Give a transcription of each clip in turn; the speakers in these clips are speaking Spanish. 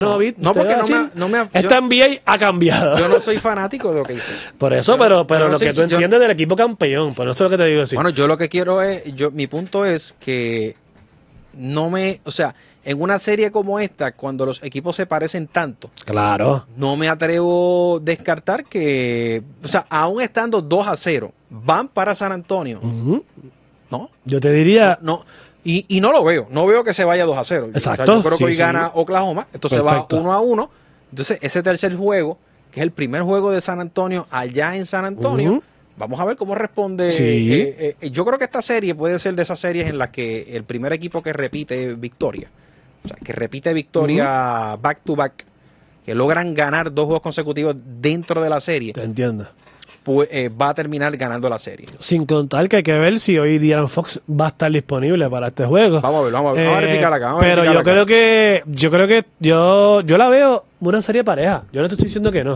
No, porque esta NBA ha cambiado. Yo no soy fanático de lo que hice. Por eso, pero lo que tú entiendes del equipo campeón, por eso es lo que te digo. Sí. Bueno, yo lo que quiero es, mi punto es que en una serie como esta, cuando los equipos se parecen tanto, claro, no me atrevo a descartar que, aún estando 2-0, van para San Antonio. ¿No? Yo te diría... No. Y no lo veo. No veo que se vaya 2-0. Exacto. Yo creo que hoy gana Oklahoma. Esto Perfecto. se va 1-1. Entonces, ese tercer juego, que es el primer juego de San Antonio, allá en San Antonio, vamos a ver cómo responde. Sí. Yo creo que esta serie puede ser de esas series en las que el primer equipo que repite victoria, que repite victoria back to back, que logran ganar 2 juegos consecutivos dentro de la serie. Te entiendo. Pues va a terminar ganando la serie. Sin contar que hay que ver si hoy De'Aaron Fox va a estar disponible para este juego. Vamos a ver, vamos a verificar acá. Pero yo creo que yo la veo una serie pareja. Yo no te estoy diciendo que no.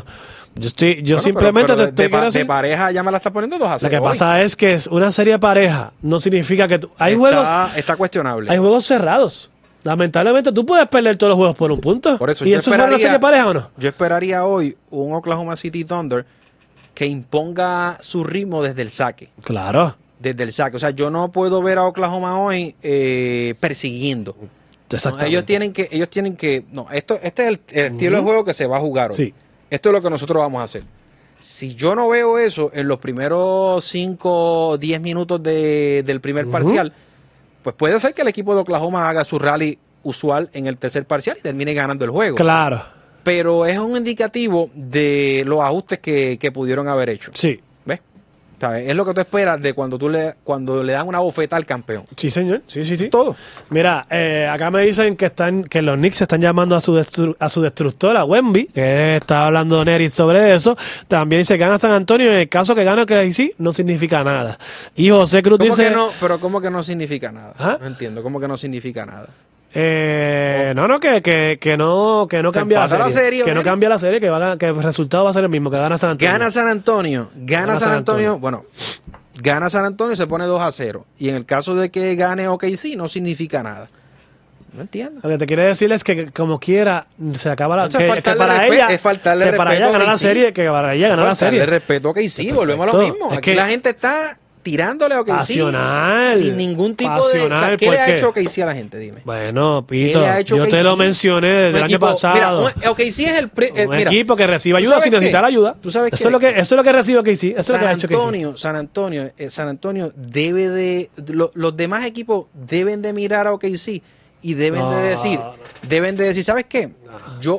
Yo simplemente te estoy queriendo decir. De pareja ya me la está poniendo 2-0. Lo que pasa es que es una serie pareja. No significa que está cuestionable. Hay juegos cerrados. Lamentablemente tú puedes perder todos los juegos por un punto. Por eso, ¿Y eso fue una serie pareja o no? Yo esperaría hoy un Oklahoma City Thunder que imponga su ritmo desde el saque. Claro. Desde el saque. O sea, yo no puedo ver a Oklahoma hoy persiguiendo. Exactamente. No, ellos tienen que. No, este es el estilo de juego que se va a jugar hoy. Sí. Esto es lo que nosotros vamos a hacer. Si yo no veo eso en los primeros 5 o 10 minutos del primer parcial, pues puede ser que el equipo de Oklahoma haga su rally usual en el tercer parcial y termine ganando el juego. Claro. Pero es un indicativo de los ajustes que pudieron haber hecho. Sí. ¿Ves? ¿Sabes? Es lo que tú esperas de cuando le dan una bofeta al campeón. Sí, señor. Sí. Todo. Mira, acá me dicen que los Knicks están llamando a su destructora, Wemby, que está hablando Nery sobre eso. También dice que gana San Antonio. En el caso que gana sí, no significa nada. Y José Cruz dice... Pero ¿cómo que no significa nada? ¿Ah? No entiendo. ¿Cómo que no significa nada? Que no cambia la serie. Que no cambia la serie, que el resultado va a ser el mismo, que gana San Antonio. Gana San Antonio. Bueno, gana San Antonio y se pone 2-0. Y en el caso de que gane OKC, no significa nada. No entiendo. Lo que te quiere decir es que como quiera se acaba la serie. Es faltarle respeto para ella ganar la serie, que para ella ganar la serie. Faltarle respeto a OKC, volvemos a lo mismo. Aquí la gente está tirándole a OKC pasional, sin ningún tipo de... ¿Qué le ha hecho OKC a la gente? Dime. Bueno, Pito, yo te lo mencioné desde el año pasado. Mira, OKC es el equipo que recibe ayuda sin necesitar ayuda. ¿Tú sabes eso es lo que recibe OKC. San Antonio debe de... Los demás equipos deben de mirar a OKC y deben de decir, ¿sabes qué? Yo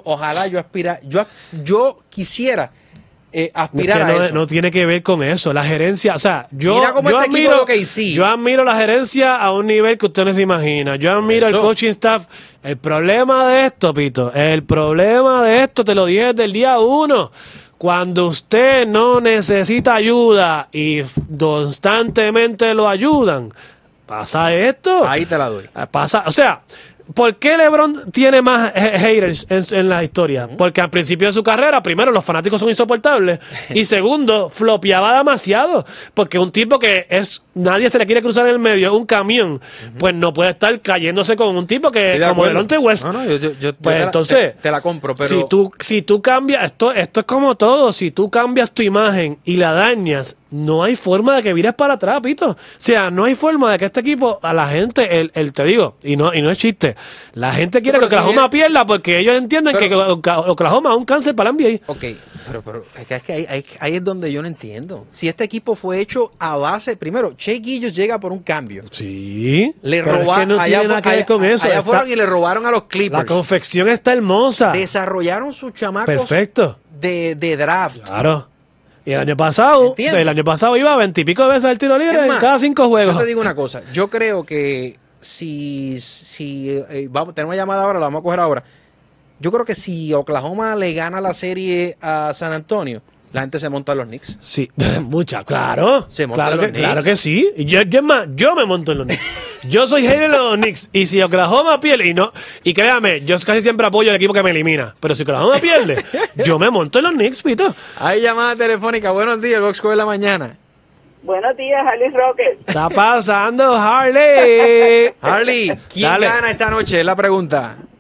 quisiera aspirar a eso. No tiene que ver con eso. La gerencia, o sea, yo admiro la gerencia a un nivel que usted no se imagina. Yo admiro el coaching staff. El problema de esto, Pito, te lo dije desde el día 1. Cuando usted no necesita ayuda y constantemente lo ayudan, pasa esto. Ahí te la doy. O sea, ¿por qué LeBron tiene más haters en la historia? Porque al principio de su carrera, primero, los fanáticos son insoportables y segundo, flopeaba demasiado. Porque un tipo que nadie se le quiere cruzar en el medio, un camión, pues no puede estar cayéndose con un tipo que como Delonte West. Pues entonces, te la compro, pero si tú cambias, esto es como todo, si tú cambias tu imagen y la dañas, no hay forma de que vires para atrás, Pito. O sea, no hay forma de que este equipo, a la gente, te digo, y no es chiste, la gente quiere que Oklahoma pierda porque ellos entienden que Oklahoma es un cáncer para la NBA. Ok, pero es que ahí es donde yo no entiendo. Si este equipo fue hecho a base, primero, Che Guillos llega por un cambio. Sí. Le robaron, allá fueron y le robaron a los Clippers. La confección está hermosa. Desarrollaron sus chamacos perfecto de draft. Claro. Y el año pasado iba a 20 y pico de veces al tiro libre en cada 5 juegos. Yo te digo una cosa, yo creo que si tenemos una llamada ahora, la vamos a coger ahora. Yo creo que si Oklahoma le gana la serie a San Antonio, la gente se monta en los Knicks. Sí, claro. Se monta en los Knicks. Claro que sí. Yo me monto en los Knicks. Yo soy hater de los Knicks. Y si Oklahoma pierde, y créame, yo casi siempre apoyo al equipo que me elimina. Pero si Oklahoma pierde, yo me monto en los Knicks, Pito. Hay llamada telefónica. Buenos días, el Boxco de la mañana. Buenos días, Harley Rocket. Está pasando, Harley. Harley, ¿quién gana esta noche? Es la pregunta.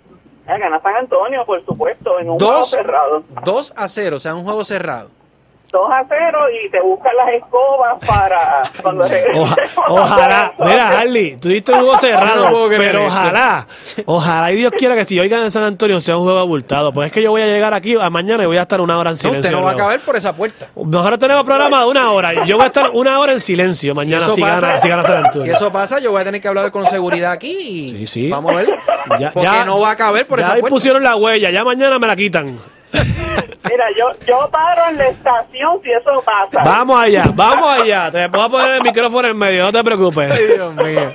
Gana San Antonio, por supuesto, en un juego cerrado. 2-0, o sea, un juego cerrado. 2-0 y te buscan las escobas para cuando ojalá, mira, Harley, tú diste un juego cerrado, pero ojalá y Dios quiera que si hoy gana en San Antonio sea un juego abultado, pues es que yo voy a llegar aquí a mañana y voy a estar 1 hora en silencio. Usted no va a caber por esa puerta. Nosotros tenemos programa de 1 hora, yo voy a estar 1 hora en silencio mañana si gana San Antonio. Si eso pasa, yo voy a tener que hablar con seguridad aquí y sí. Vamos a ver, porque no va a caber por esa puerta. Ya pusieron la huella, ya mañana me la quitan. Mira, yo paro en la estación si eso pasa. Vamos allá. Te voy a poner el micrófono en medio, no te preocupes. Ay, Dios mío.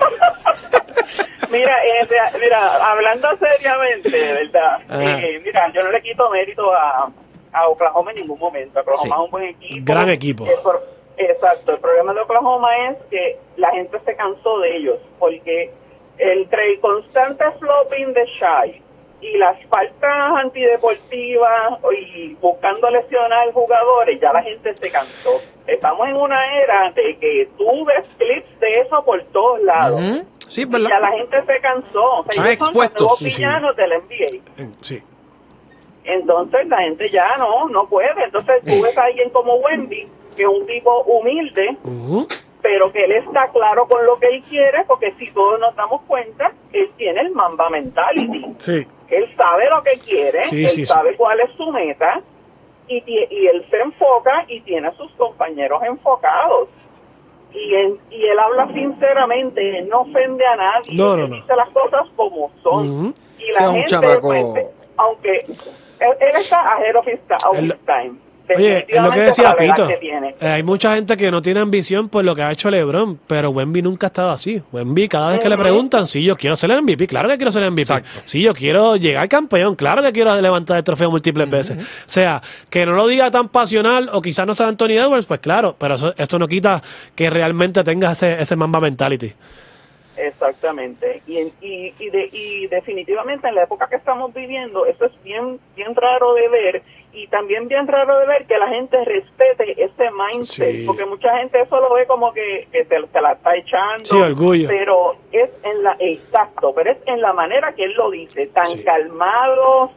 Mira, hablando seriamente, ¿verdad? Mira, yo no le quito mérito a Oklahoma en ningún momento. Oklahoma es un buen equipo. Gran equipo. Exacto. El problema de Oklahoma es que la gente se cansó de ellos, porque entre el constante flopping de Shai y las faltas antideportivas y buscando lesionar jugadores, ya la gente se cansó. Estamos en una era de que tú ves clips de eso por todos lados. Sí, ¿verdad? Ya la gente se cansó. O sea, ellos son los nuevos villanos del NBA. Sí. Entonces la gente ya no puede. Entonces tú ves a alguien como Wemby, que es un tipo humilde, pero que él está claro con lo que él quiere, porque si todos nos damos cuenta, él tiene el Mamba mentality. Sí. Él sabe lo que quiere, sabe cuál es su meta, y él se enfoca y tiene a sus compañeros enfocados. Y él habla sinceramente, él no ofende a nadie, él dice las cosas como son. Y la gente, pues, aunque él está ahead of his time. Oye, es lo que decía Pito. Hay mucha gente que no tiene ambición por lo que ha hecho LeBron, pero Wemby nunca ha estado así. Wemby, cada vez que le preguntan, sí, yo quiero ser el MVP, claro que quiero ser el MVP. Exacto. Sí, yo quiero llegar campeón, claro que quiero levantar el trofeo múltiples veces. O sea, que no lo diga tan pasional, o quizás no sea Anthony Edwards, pues claro, pero esto no quita que realmente tenga ese Mamba mentality. Exactamente, y definitivamente en la época que estamos viviendo, eso es bien raro de ver, y también bien raro de ver que la gente respete ese mindset, porque mucha gente eso lo ve como que se la está echando, sí, orgullo, pero es pero es en la manera que él lo dice, tan calmado,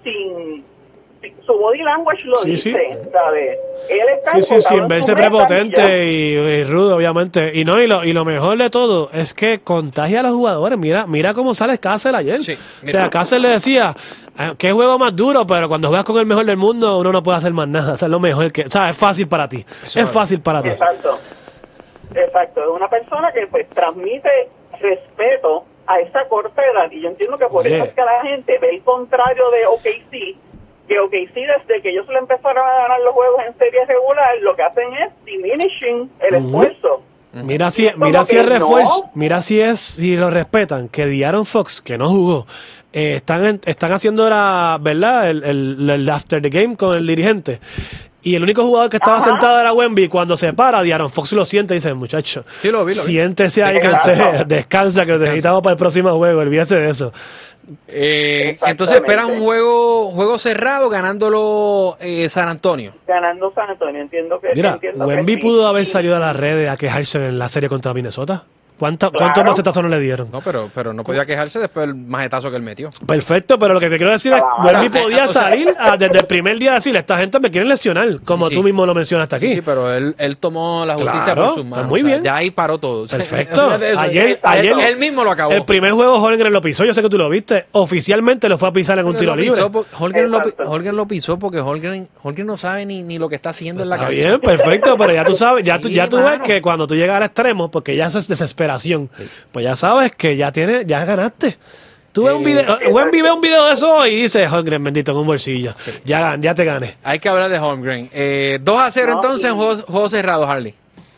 su body language lo dice, ¿sabes? Él está sin verse prepotente y rudo, obviamente. Y lo mejor de todo es que contagia a los jugadores. Mira cómo sale Cáceres ayer. Sí, o sea, Cáceres le decía, qué juego más duro, pero cuando juegas con el mejor del mundo, uno no puede hacer más nada. O sea, es lo mejor o sea, es fácil para ti. Es fácil para ti. Exacto. Es una persona que pues transmite respeto a esa corta edad. Y yo entiendo que por eso es que la gente ve el contrario de OKC, que OKC desde que ellos le empezaron a ganar los juegos en serie regular, lo que hacen es diminishing el esfuerzo. Mira si el refuerzo, si lo respetan, que De'Aaron Fox, que no jugó, están haciendo ahora, ¿verdad? El after the game con el dirigente. Y el único jugador que estaba sentado era Wemby. Cuando se para, De'Aaron Fox lo siente y dice, muchacho, sí, lo vi. Siéntese ahí, descansa, que necesitamos para el próximo juego, olvídese de eso. Entonces esperas un juego cerrado ganándolo San Antonio. Ganando San Antonio, entiendo que... Mira, Wemby pudo haber salido a las redes a quejarse en la serie contra Minnesota. ¿Cuántos macetazos no le dieron? No, pero no podía quejarse después del macetazo que él metió. Perfecto, pero lo que te quiero decir es que Wemby podía salir desde el primer día a decirle, esta gente me quiere lesionar, como tú mismo lo mencionaste aquí. Sí, pero él tomó la justicia por sus manos. Muy bien. Ya ahí paró todo. Perfecto. Ayer él mismo lo acabó. El primer juego Holmgren lo pisó, yo sé que tú lo viste. Oficialmente lo fue a pisar en un tiro libre. Holmgren lo pisó porque Holmgren no sabe ni lo que está haciendo en la cabeza. Está bien, perfecto, pero ya tú sabes, ya tú ves que cuando tú llegas al extremo, porque ya eso es desesperación, pues ya sabes que ya ganaste. Tú ves un video, Wemby ve un video de eso y dice, Holmgren, bendito, en un bolsillo. Sí. Ya te gané. Hay que hablar de Holmgren. 2-0 entonces en juego cerrado, Harley.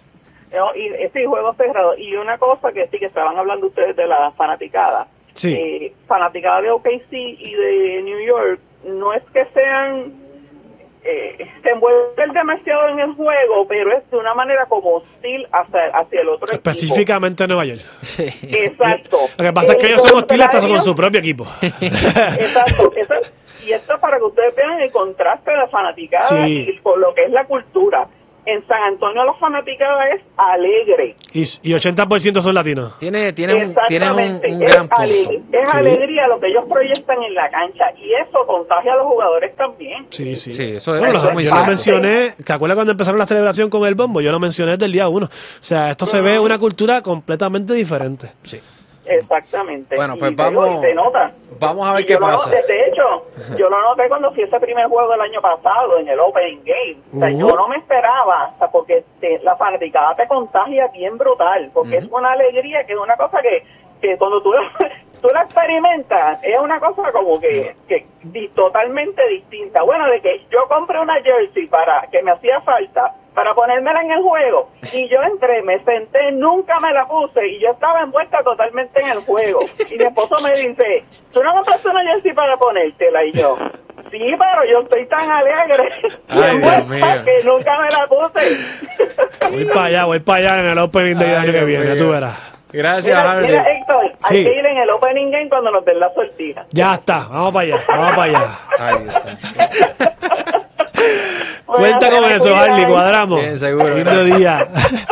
Sí, juego cerrado. Y una cosa que sí que estaban hablando ustedes de la fanaticada. Sí. Fanaticada de OKC y de New York, no es que sean... se envuelven demasiado en el juego, pero es de una manera como hostil hacia el otro específicamente equipo. En Nueva York. Exacto. Lo que pasa es que ellos son hostiles hasta con su propio equipo. Exacto. Y esto es para que ustedes vean el contraste de la fanaticada y con lo que es la cultura. En San Antonio la fanaticada es alegre. Y 80% son latinos. Tiene un gran punto. Es alegría lo que ellos proyectan en la cancha. Y eso contagia a los jugadores también. Sí. Eso yo lo mencioné, ¿te acuerdas cuando empezaron la celebración con el bombo? Yo lo mencioné desde el día 1. O sea, esto se ve una cultura completamente diferente. Sí. Exactamente. Bueno, pues vamos a ver qué pasa. De hecho, yo lo noté cuando fui a ese primer juego del año pasado en el Opening Game. O sea, yo no me esperaba, o sea, porque la fanaticada te contagia bien brutal, porque es una alegría que es una cosa que cuando tú la experimentas, es una cosa como que totalmente distinta. Bueno, de que yo compré una jersey que me hacía falta para ponérmela en el juego, y yo entré, me senté, nunca me la puse, y yo estaba envuelta totalmente en el juego. Y mi esposo me dice, ¿tú no compraste una jersey para ponértela? Y yo, sí, pero yo estoy tan alegre que nunca me la puse. Voy para allá en el opening del año que viene, tú verás. Gracias, Hardy. Mira, Héctor, hay que ir en el Opening Game cuando nos den la sortija. Ya está, vamos para allá. Ay, Dios mío. Cuenta con eso, Harley, cuadramos. Bien, seguro. Lindo día.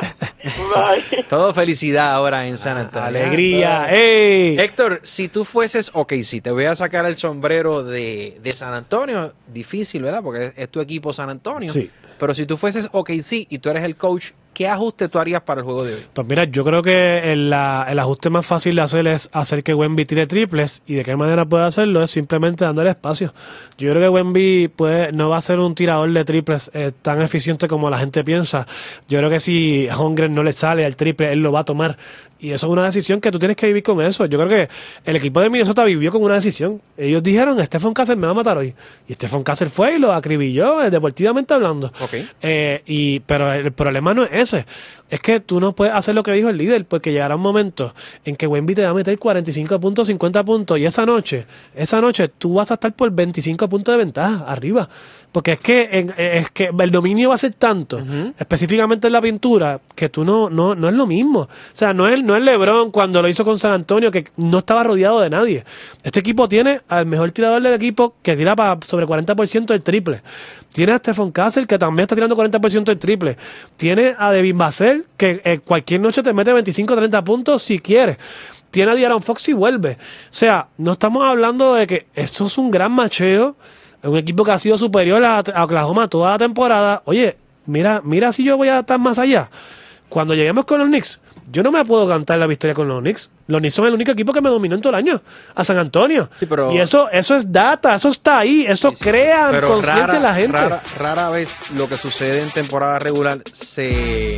Todo felicidad ahora en San Antonio. Alegría. ¡Ey! Héctor, si tú fueses OKC, te voy a sacar el sombrero de San Antonio. Difícil, ¿verdad? Porque es tu equipo San Antonio. Sí. Pero si tú fueses OKC y tú eres el coach, ¿qué ajuste tú harías para el juego de hoy? Pues mira, yo creo que el ajuste más fácil de hacer es hacer que Wemby tire triples, y de qué manera puede hacerlo es simplemente dándole espacio. Yo creo que Wemby no va a ser un tirador de triples tan eficiente como la gente piensa. Yo creo que si Holmgren no le sale al triple, él lo va a tomar. Y eso es una decisión que tú tienes que vivir con eso. Yo creo que el equipo de Minnesota vivió con una decisión. Ellos dijeron, Stephen Castle me va a matar hoy. Y Stephen Castle fue y lo acribilló, deportivamente hablando. Okay. Pero el problema no es ese. Es que tú no puedes hacer lo que dijo el líder, porque llegará un momento en que Wemby te va a meter 45 puntos, 50 puntos, y esa noche tú vas a estar por 25 puntos de ventaja arriba. Porque es que el dominio va a ser tanto, específicamente en la pintura, que tú no es lo mismo. O sea, no es LeBron cuando lo hizo con San Antonio, que no estaba rodeado de nadie. Este equipo tiene al mejor tirador del equipo, que tira para sobre 40% del triple. Tiene a Stephen Castle, que también está tirando 40% del triple. Tiene a Devin Vassell, que cualquier noche te mete 25 o 30 puntos si quiere. Tiene a De'Aaron Fox y vuelve. O sea, no estamos hablando de que esto es un gran macheo. Es un equipo que ha sido superior a Oklahoma toda la temporada. Oye, mira si yo voy a estar más allá. Cuando lleguemos con los Knicks, yo no me puedo cantar la victoria con los Knicks. Los Knicks son el único equipo que me dominó en todo el año, a San Antonio. Sí, pero y eso es data, eso está ahí, eso crea conciencia en la gente. Rara vez lo que sucede en temporada regular se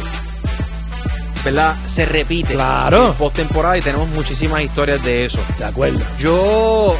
repite. Claro. En postemporada, y tenemos muchísimas historias de eso. De acuerdo. Yo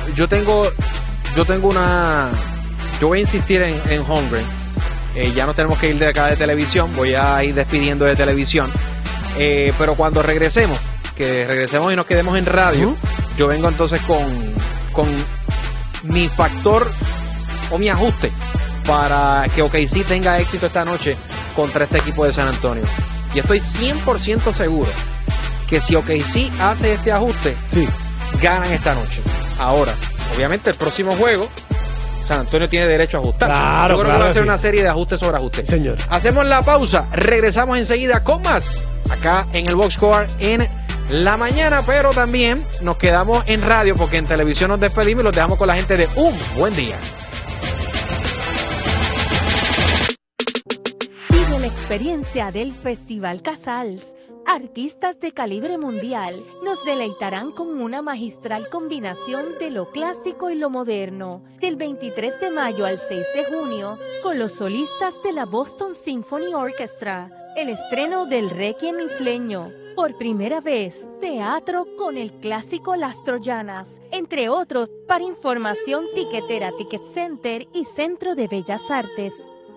voy a insistir en Holmgren. Ya nos tenemos que ir de acá de televisión. Voy a ir despidiendo de televisión. Pero cuando regresemos y nos quedemos en radio, yo vengo entonces con mi factor o mi ajuste para que OKC tenga éxito esta noche contra este equipo de San Antonio. Y estoy 100% seguro que si OKC hace este ajuste, ganan esta noche. Ahora, obviamente el próximo juego, San Antonio tiene derecho a ajustar. Claro, yo creo que va a ser una serie de ajustes sobre ajustes. Señor. Hacemos la pausa, regresamos enseguida con más acá en el Box Score en la mañana, pero también nos quedamos en radio porque en televisión nos despedimos y los dejamos con la gente de Un Buen Día. Vive la experiencia del Festival Casals. Artistas de calibre mundial nos deleitarán con una magistral combinación de lo clásico y lo moderno. Del 23 de mayo al 6 de junio, con los solistas de la Boston Symphony Orchestra. El estreno del Requiem isleño. Por primera vez, teatro con el clásico Las Troyanas. Entre otros, para información, tiquetera Ticket Center y Centro de Bellas Artes.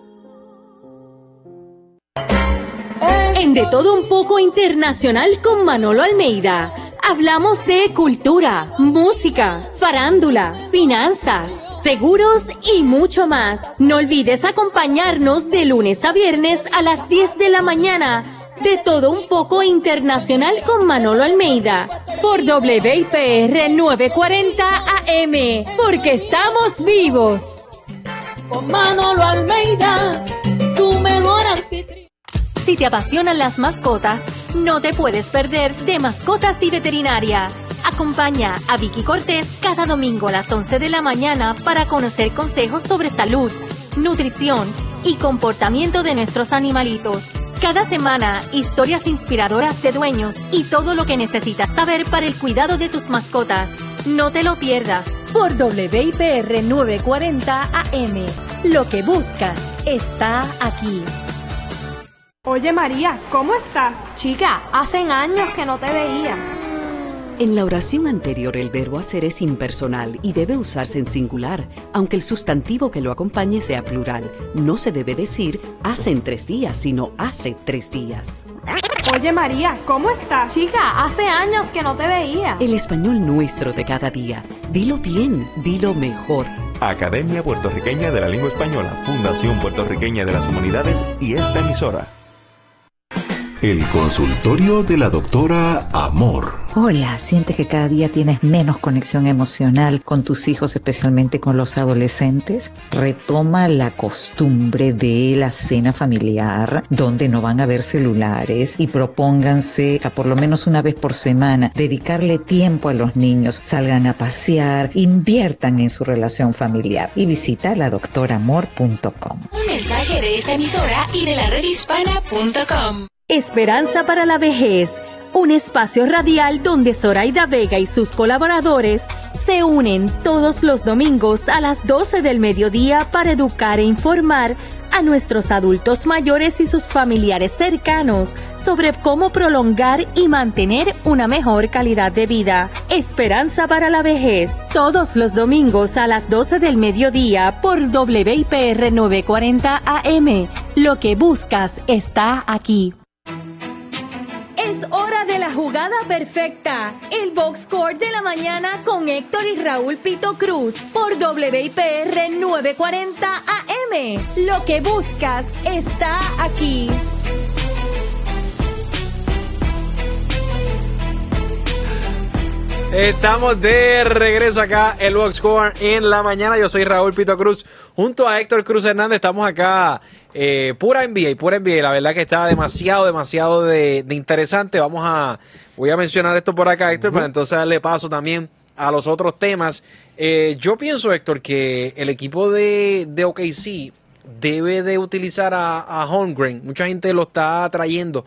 En De Todo Un Poco Internacional con Manolo Almeida, hablamos de cultura, música, farándula, finanzas, seguros y mucho más. No olvides acompañarnos de lunes a viernes a las 10 de la mañana. De Todo Un Poco Internacional con Manolo Almeida, por WIPR 940 AM, porque estamos vivos. Con Manolo Almeida, tu mejor anfitrión. Si te apasionan las mascotas, no te puedes perder de Mascotas y Veterinaria. Acompaña a Vicky Cortés cada domingo a las 11 de la mañana para conocer consejos sobre salud, nutrición y comportamiento de nuestros animalitos. Cada semana, historias inspiradoras de dueños y todo lo que necesitas saber para el cuidado de tus mascotas. No te lo pierdas por WIPR 940 AM. Lo que buscas está aquí. Oye María, ¿cómo estás? Chica, hacen años que no te veía. En la oración anterior el verbo hacer es impersonal y debe usarse en singular, aunque el sustantivo que lo acompañe sea plural. No se debe decir hace en 3 días, sino hace 3 días. Oye María, ¿cómo estás? Chica, hace años que no te veía. El español nuestro de cada día. Dilo bien, dilo mejor. Academia Puertorriqueña de la Lengua Española, Fundación Puertorriqueña de las Humanidades y esta emisora. El consultorio de la doctora Amor. Hola, ¿sientes que cada día tienes menos conexión emocional con tus hijos, especialmente con los adolescentes? Retoma la costumbre de la cena familiar, donde no van a haber celulares, y propónganse a por lo menos una vez por semana dedicarle tiempo a los niños, salgan a pasear, inviertan en su relación familiar y visita ladoctoramor.com. Un mensaje de esta emisora y de la redhispana.com. Esperanza para la Vejez, un espacio radial donde Zoraida Vega y sus colaboradores se unen todos los domingos a las 12 del mediodía para educar e informar a nuestros adultos mayores y sus familiares cercanos sobre cómo prolongar y mantener una mejor calidad de vida. Esperanza para la Vejez, todos los domingos a las 12 del mediodía por WIPR 940 AM. Lo que buscas está aquí. Es hora de la jugada perfecta. El Box Score de la mañana con Héctor y Raúl Pito Cruz por WIPR 940 AM. Lo que buscas está aquí. Estamos de regreso acá, el Box Score en la mañana. Yo soy Raúl Pito Cruz, junto a Héctor Cruz Hernández. Estamos acá, pura NBA. La verdad que está demasiado de interesante. Voy a mencionar esto por acá, Héctor, para entonces darle paso también a los otros temas. Yo pienso, Héctor, que el equipo de OKC debe de utilizar a Holmgren. Mucha gente lo está trayendo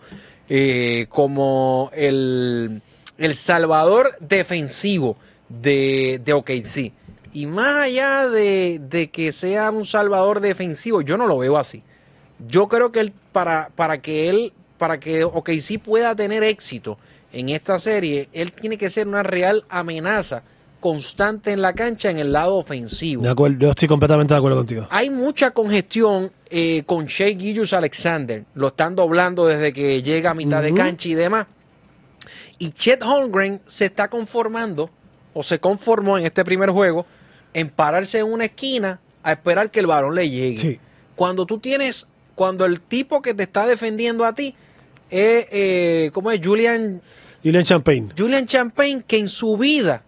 como el salvador defensivo de OKC. Y más allá de que sea un salvador defensivo, yo no lo veo así. Yo creo que para que OKC pueda tener éxito en esta serie, él tiene que ser una real amenaza constante en la cancha en el lado ofensivo. De acuerdo, yo estoy completamente de acuerdo contigo. Hay mucha congestión con Shai Gilgeous-Alexander. Lo están doblando desde que llega a mitad de cancha y demás. Y Chet Holmgren se está conformando, o se conformó en este primer juego, en pararse en una esquina a esperar que el balón le llegue. Sí. Cuando el tipo que te está defendiendo a ti es, ¿cómo es? Julian Champagne. Julian Champagne, que en su vida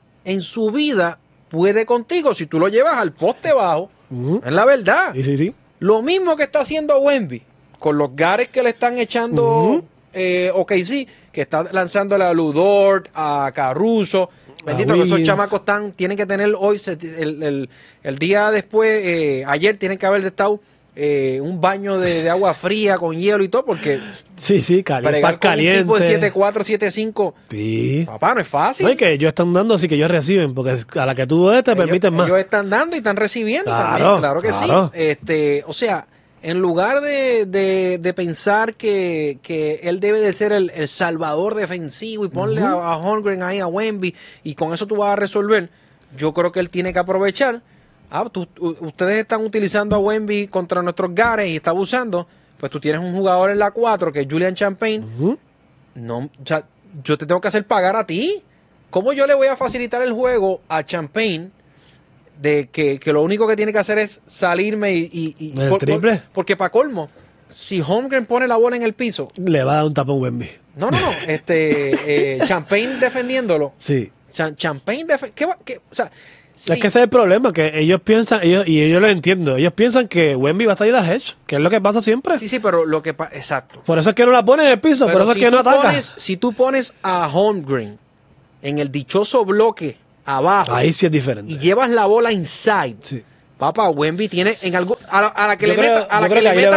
puede contigo si tú lo llevas al poste bajo. Es la verdad. Sí. Lo mismo que está haciendo Wemby con los gares que le están echando OKC, que está lanzándole a Lu Dort, a Caruso. Bendito que esos chamacos tienen que tener hoy, el día después, ayer tienen que haber estado un baño de agua fría con hielo y todo, porque caliente. Un tipo de 7'4", 7'5", sí. Papá, no es fácil. No, es que ellos están dando, así que ellos reciben, porque a la que tú ves te permiten más. Ellos están dando y están recibiendo también, claro que sí. O sea, en lugar de pensar que él debe de ser el salvador defensivo y ponle a Holmgren ahí, a Wemby, y con eso tú vas a resolver, yo creo que él tiene que aprovechar. Ustedes están utilizando a Wemby contra nuestros gares y está abusando, pues tú tienes un jugador en la 4 que es Julian Champagne. No, yo te tengo que hacer pagar a ti. ¿Cómo yo le voy a facilitar el juego a Champagne de que lo único que tiene que hacer es salirme y triple? Porque para colmo, si Holmgren pone la bola en el piso, le va a dar un tapón Wemby. No. Champagne defendiéndolo. Sí. Champagne o sea, Sí. Es que ese es el problema, que ellos piensan, y yo lo entiendo, ellos piensan que Wemby va a salir a Hedge, que es lo que pasa siempre. Sí, pero lo que pasa, exacto. Por eso es que no la ponen en el piso, pero por eso es que no ataca. Si tú pones a Holmgren en el dichoso bloque abajo, ahí sí es diferente. Y llevas la bola inside. Sí. Papá, Wemby tiene en algo a la que le meta, a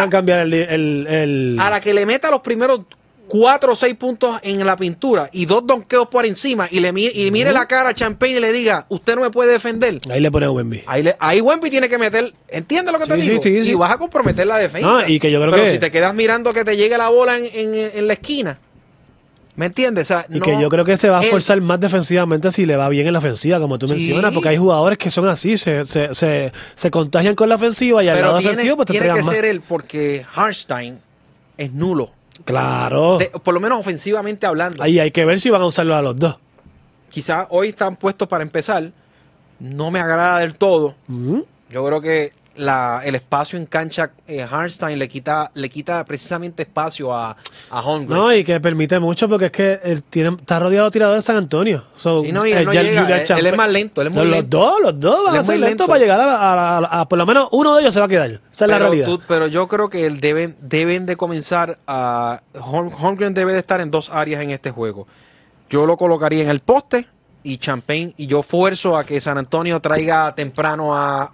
la que le meta los primeros 4 o 6 puntos en la pintura y 2 donkeos por encima y mire la cara a Champagne y le diga, usted no me puede defender. Ahí le pone a Wemby. Ahí Wemby tiene que meter, ¿entiendes lo que te digo? Sí. Y vas a comprometer la defensa. No, y que yo creo pero si te quedas mirando que te llegue la bola en la esquina, ¿me entiendes? O sea, y que yo creo que se va a esforzar más defensivamente si le va bien en la ofensiva, como tú mencionas, porque hay jugadores que son así, se contagian con la ofensiva y al lado defensivo pues te tiene que más. ser él, porque Hartenstein es nulo. Claro. Por lo menos ofensivamente hablando. Ahí hay que ver si van a usarlo a los dos. Quizás hoy están puestos para empezar. No me agrada del todo. Yo creo que el espacio en cancha, Hartenstein le quita precisamente espacio a Holmgren. No, y que permite mucho porque es que él está rodeado de tiradores de San Antonio. Sí, no, y él no llega, él es más lento. Él es muy lento. Los dos van a ser lentos para llegar a por lo menos uno de ellos se va a quedar. Esa es la realidad. Pero yo creo que deben de comenzar a... Holmgren debe de estar en 2 áreas en este juego. Yo lo colocaría en el poste y Champagne, y yo fuerzo a que San Antonio traiga temprano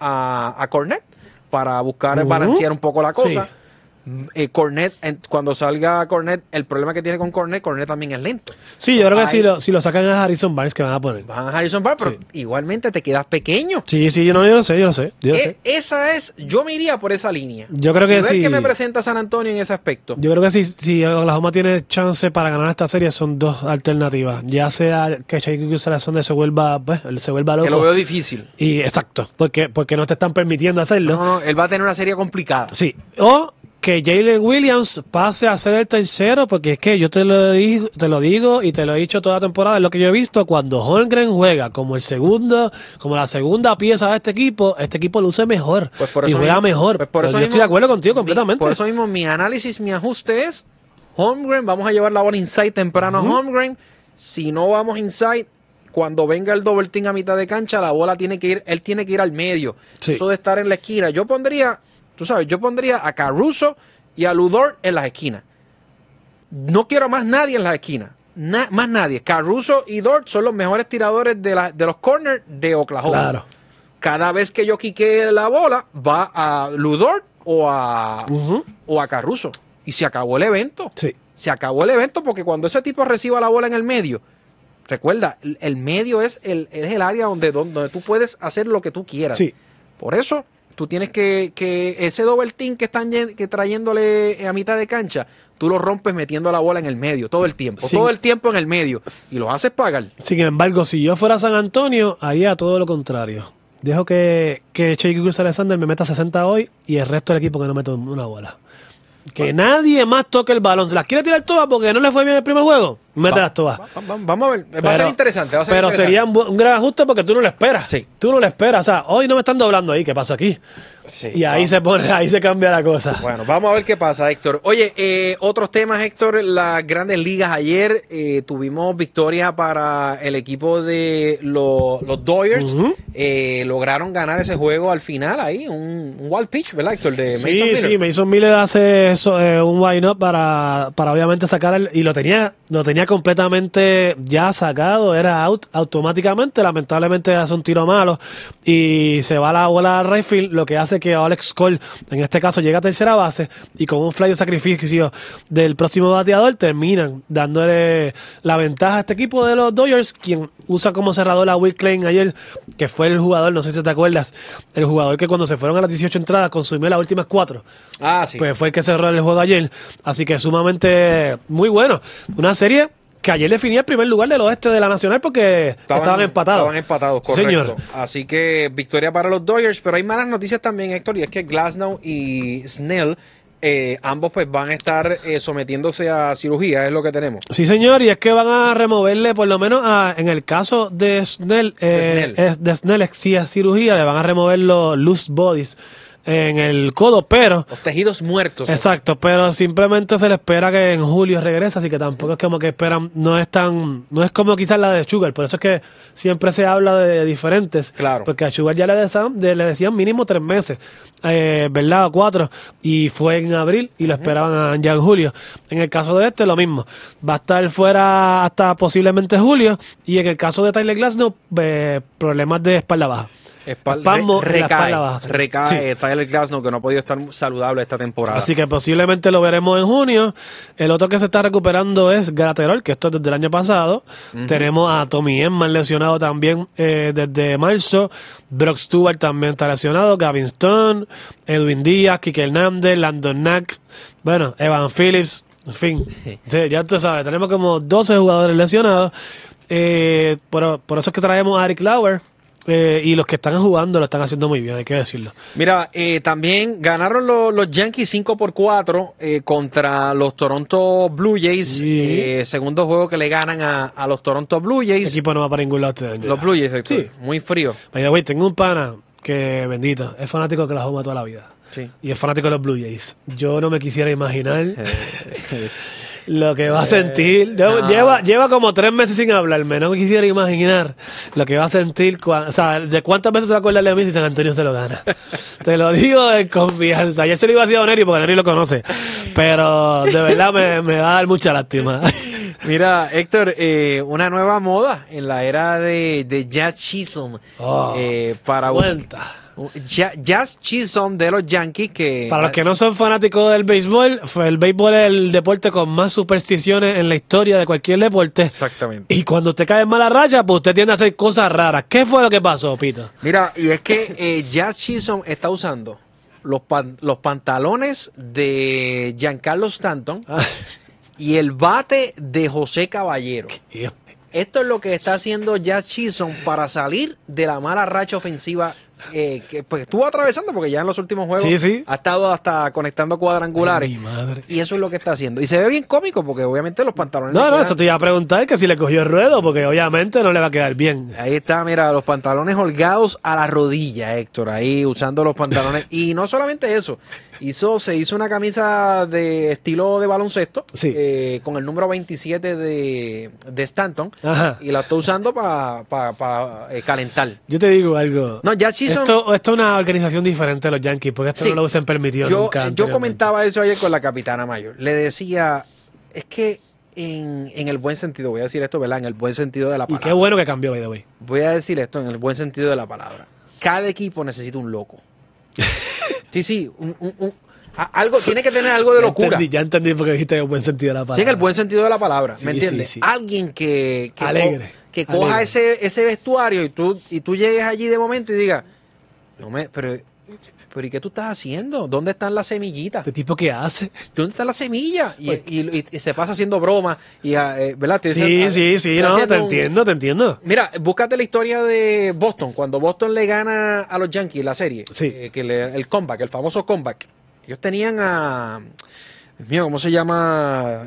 a Cornet para buscar balancear un poco la cosa. Sí. Cornet, cuando salga Cornet, el problema que tiene con Cornet también es lento. Sí, yo creo que si lo sacan a Harrison Barnes, que van a poner. Van a Harrison Barnes, pero igualmente te quedas pequeño. Sí, yo lo sé. Yo me iría por esa línea. Yo creo que sí. ¿Qué me presenta San Antonio en ese aspecto? Yo creo que si Oklahoma tiene chance para ganar esta serie, son 2 alternativas. Ya sea que Shai Gilgeous-Alexander se vuelva loco. Que lo veo difícil. Y exacto, porque no te están permitiendo hacerlo. No, él va a tener una serie complicada. Sí, o que Jalen Williams pase a ser el tercero, porque es que yo te lo digo y te lo he dicho toda la temporada, es lo que yo he visto, cuando Holmgren juega como la segunda pieza de este equipo luce mejor y juega mejor. Yo estoy de acuerdo contigo completamente. Por eso mismo mi análisis, mi ajuste es Holmgren, vamos a llevar la bola inside temprano a Holmgren. Si no vamos inside, cuando venga el double team a mitad de cancha, la bola él tiene que ir al medio. Sí. Eso de estar en la esquina. Yo pondría a Caruso y a Lu Dort en las esquinas. No quiero más nadie en las esquinas. Más nadie. Caruso y Dort son los mejores tiradores de los corners de Oklahoma. Claro. Cada vez que yo quiquee la bola, va a Lu Dort o a Caruso. Y se acabó el evento. Sí. Se acabó el evento porque cuando ese tipo reciba la bola en el medio, recuerda, el medio es el área donde tú puedes hacer lo que tú quieras. Sí. Por eso tú tienes que ese double team que están trayéndole a mitad de cancha, tú lo rompes metiendo la bola en el medio todo el tiempo. Sí. Todo el tiempo en el medio. Y lo haces pagar. Sin embargo, si yo fuera San Antonio, haría todo lo contrario. Dejo que Shai Gilgeous-Alexander me meta 60 hoy y el resto del equipo que no meta una bola. Que nadie más toque el balón. ¿Las quiere tirar todas porque no le fue bien el primer juego? Mételas todas. Vamos a ver. Va a ser interesante. Sería un gran ajuste porque tú no lo esperas. Sí. Tú no lo esperas. O sea, hoy no me están doblando ahí. ¿Qué pasa aquí? Sí, y ahí se cambia la cosa. Bueno, vamos a ver qué pasa, Héctor. Oye, otros temas, Héctor. Las grandes ligas ayer tuvimos victoria para el equipo de los Dodgers. Lograron ganar ese juego al final ahí. Un wild pitch, ¿verdad, Héctor? De Mason Miller. Sí, Mason Miller hace eso, un wind-up para obviamente sacar y lo tenía completamente ya sacado, era out automáticamente. Lamentablemente hace un tiro malo y se va la bola al right field, lo que hace que Alex Cole, en este caso, llega a tercera base y con un fly de sacrificio del próximo bateador terminan dándole la ventaja a este equipo de los Dodgers, quien usa como cerrador a Will Klein ayer, que fue el jugador, no sé si te acuerdas, el jugador que cuando se fueron a las 18 entradas consumió las últimas 4. Sí. Pues fue el que cerró el juego ayer, así que sumamente muy bueno. Una serie que ayer definía el primer lugar del oeste de la Nacional porque estaban empatados. Estaban empatados, correcto. Señor. Así que victoria para los Dodgers, pero hay malas noticias también, Héctor, y es que Glasnow y Snell, ambos pues van a estar sometiéndose a cirugía, es lo que tenemos. Sí, señor, y es que van a removerle, por lo menos en el caso de Snell, sí, a cirugía, le van a remover los loose bodies en el codo, pero... Los tejidos muertos. Exacto, pero simplemente se le espera que en julio regrese, así que tampoco es como que esperan, no es como quizás la de Sugar, por eso es que siempre se habla de diferentes. Claro. Porque a Sugar ya le decían mínimo 3 meses, ¿verdad? O 4, y fue en abril y lo esperaban ya en julio. En el caso de este, lo mismo. Va a estar fuera hasta posiblemente julio, y en el caso de Tyler Glasnow, problemas de espalda baja. Recae Tyler Glasnow, que no ha podido estar saludable esta temporada. Así que posiblemente lo veremos en junio. El otro que se está recuperando es Graterol, que esto es desde el año pasado. Tenemos a Tommy Edman lesionado también desde marzo. Brock Stewart también está lesionado. Gavin Stone, Edwin Díaz, Kike Hernández, Landon Knack, bueno, Evan Phillips, en fin. Sí, ya tú sabes, tenemos como 12 jugadores lesionados. Por eso es que traemos a Eric Lauer. Y los que están jugando lo están haciendo muy bien, hay que decirlo. Mira, también ganaron los Yankees 5-4 contra los Toronto Blue Jays. Sí. Segundo juego que le ganan a los Toronto Blue Jays. Ese equipo no va para ningún lado este año. Los Blue Jays, sí. Muy frío. By the way, tengo un pana que, bendito, es fanático de Oklahoma toda la vida. Sí. Y es fanático de los Blue Jays. Yo no me quisiera imaginar lo que va a sentir. Lleva como 3 meses sin hablarme. No me quisiera imaginar lo que va a sentir. O sea, de cuántas veces se va a acordar de mí si San Antonio se lo gana. Te lo digo en confianza. Ayer se lo iba a decir a Neri porque Neri lo conoce. Pero de verdad me va a dar mucha lástima. Mira, Héctor, una nueva moda en la era de Jazz Chisholm. Para cuenta. Jazz Chisholm de los Yankees, que... Para los que no son fanáticos del béisbol, el béisbol es el deporte con más supersticiones en la historia de cualquier deporte. Exactamente. Y cuando usted cae en mala racha, pues usted tiende a hacer cosas raras. ¿Qué fue lo que pasó, Pito? Mira, y es que Jazz Chisholm está usando los pantalones de Giancarlo Stanton y el bate de José Caballero. Esto es lo que está haciendo Jazz Chisholm para salir de la mala racha ofensiva que pues estuvo atravesando, porque ya en los últimos juegos ha estado hasta conectando cuadrangulares. Ay, mi madre. Y eso es lo que está haciendo. Y se ve bien cómico, porque obviamente los pantalones... No, eso te iba a preguntar, que si le cogió el ruedo, porque obviamente no le va a quedar bien. Ahí está, mira, los pantalones holgados a la rodilla, Héctor, ahí usando los pantalones. Y no solamente eso, se hizo una camisa de estilo de baloncesto, con el número 27 de Stanton. Ajá. Y la está usando para calentar. Yo te digo algo. No, ya esto es una organización diferente de los Yankees, porque esto no lo hubiesen permitido nunca. Yo comentaba eso ayer con la capitana mayor. Le decía, es que en el buen sentido, voy a decir esto, ¿verdad? En el buen sentido de la palabra. Y qué bueno que cambió, by the way. Voy a decir esto en el buen sentido de la palabra. Cada equipo necesita un loco. Sí, algo, tiene que tener algo de locura. Ya entendí porque dijiste en el buen sentido de la palabra. Sí, en el buen sentido de la palabra, ¿me entiendes? Sí. Alguien que alegre. Que coja ese vestuario y tú llegues allí de momento y digas, pero ¿y qué tú estás haciendo? ¿Dónde están las semillitas? ¿Este tipo qué hace? ¿Dónde está la semilla? Y se pasa haciendo bromas, ¿verdad? Sí, te entiendo. Mira, búscate la historia de Boston. Cuando Boston le gana a los Yankees la serie, el comeback, el famoso comeback. Ellos tenían a... Dios mío, ¿cómo se llama?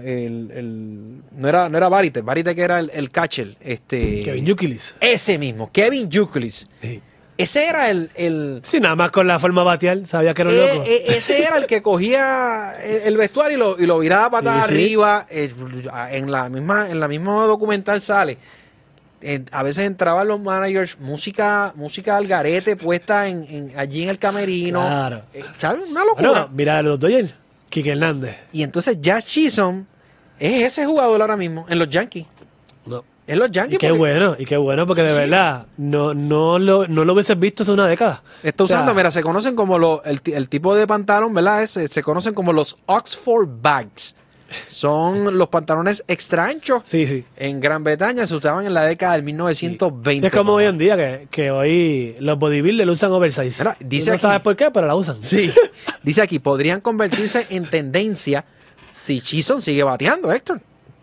No era Barite que era el catcher. Kevin Youkilis. Ese mismo, Kevin Youkilis. Sí. Ese era el... Sí, nada más con la forma bateal, sabía que era un loco. Ese era el que cogía el vestuario y lo viraba patas arriba. En la misma documental sale. A veces entraban los managers, música al garete puesta allí en el camerino. Claro. ¿Sabes? Una locura. Bueno, mira los Dodgers, Kike Hernández. Y entonces Jazz Chisholm es ese jugador ahora mismo en los Yankees. No. En los Yankees. Y qué bueno, porque de verdad no lo hubieses visto hace una década. Está usando, mira, se conocen como el tipo de pantalón, ¿verdad? Se conocen como los Oxford Bags. Son los pantalones extra anchos. Sí. En Gran Bretaña se usaban en la década del 1920. Es como hoy en día que hoy los bodybuilders usan oversize. Mira, dice no sabes por qué, pero la usan. Sí. Dice aquí, podrían convertirse en tendencia si Chisholm sigue bateando, Héctor.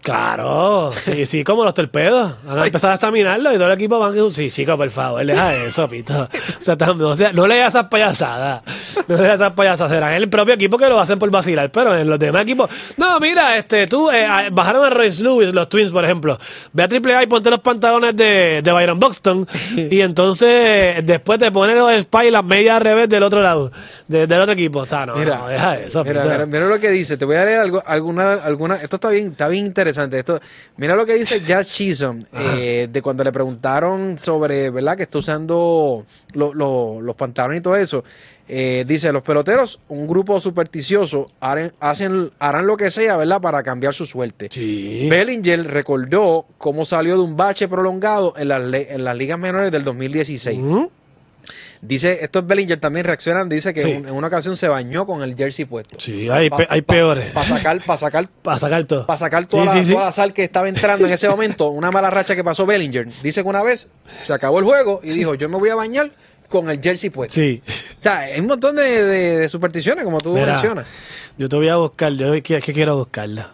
Claro, sí, como los torpedos. Van a empezar a examinarlo y todo el equipo van a... Sí, chico, por favor, deja eso, Pito. O sea, no le hagas esas payasadas. No le hagas esas payasadas. Será el propio equipo que lo hacen por vacilar, pero en los demás equipos... No, mira, bajaron a Royce Lewis, los Twins, por ejemplo. Ve a AAA y ponte los pantalones de Byron Buxton y entonces después te ponen los spy y las medias al revés del otro lado, del otro equipo. O sea, no, deja eso, Pito. Mira lo que dice. Te voy a leer alguna... Esto está bien interesante. Mira lo que dice Jazz Chisholm de cuando le preguntaron sobre, ¿verdad?, que está usando los pantalones y todo eso. Dice, los peloteros, un grupo supersticioso, harán lo que sea, ¿verdad?, para cambiar su suerte. Sí. Bellinger recordó cómo salió de un bache prolongado en las ligas menores del 2016. Dice, estos Bellinger también reaccionan, dice que en una ocasión se bañó con el jersey puesto. Sí, hay peores. Para sacar todo. Para sacar toda la sal que estaba entrando en ese momento, una mala racha que pasó Bellinger. Dice que una vez se acabó el juego y dijo, yo me voy a bañar con el jersey puesto. Sí. O sea, hay un montón de supersticiones, como tú mencionas. Yo te voy a buscar, es que quiero buscarla.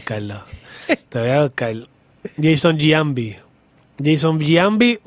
Te voy a buscar. Jason Giambi. Jason Giambi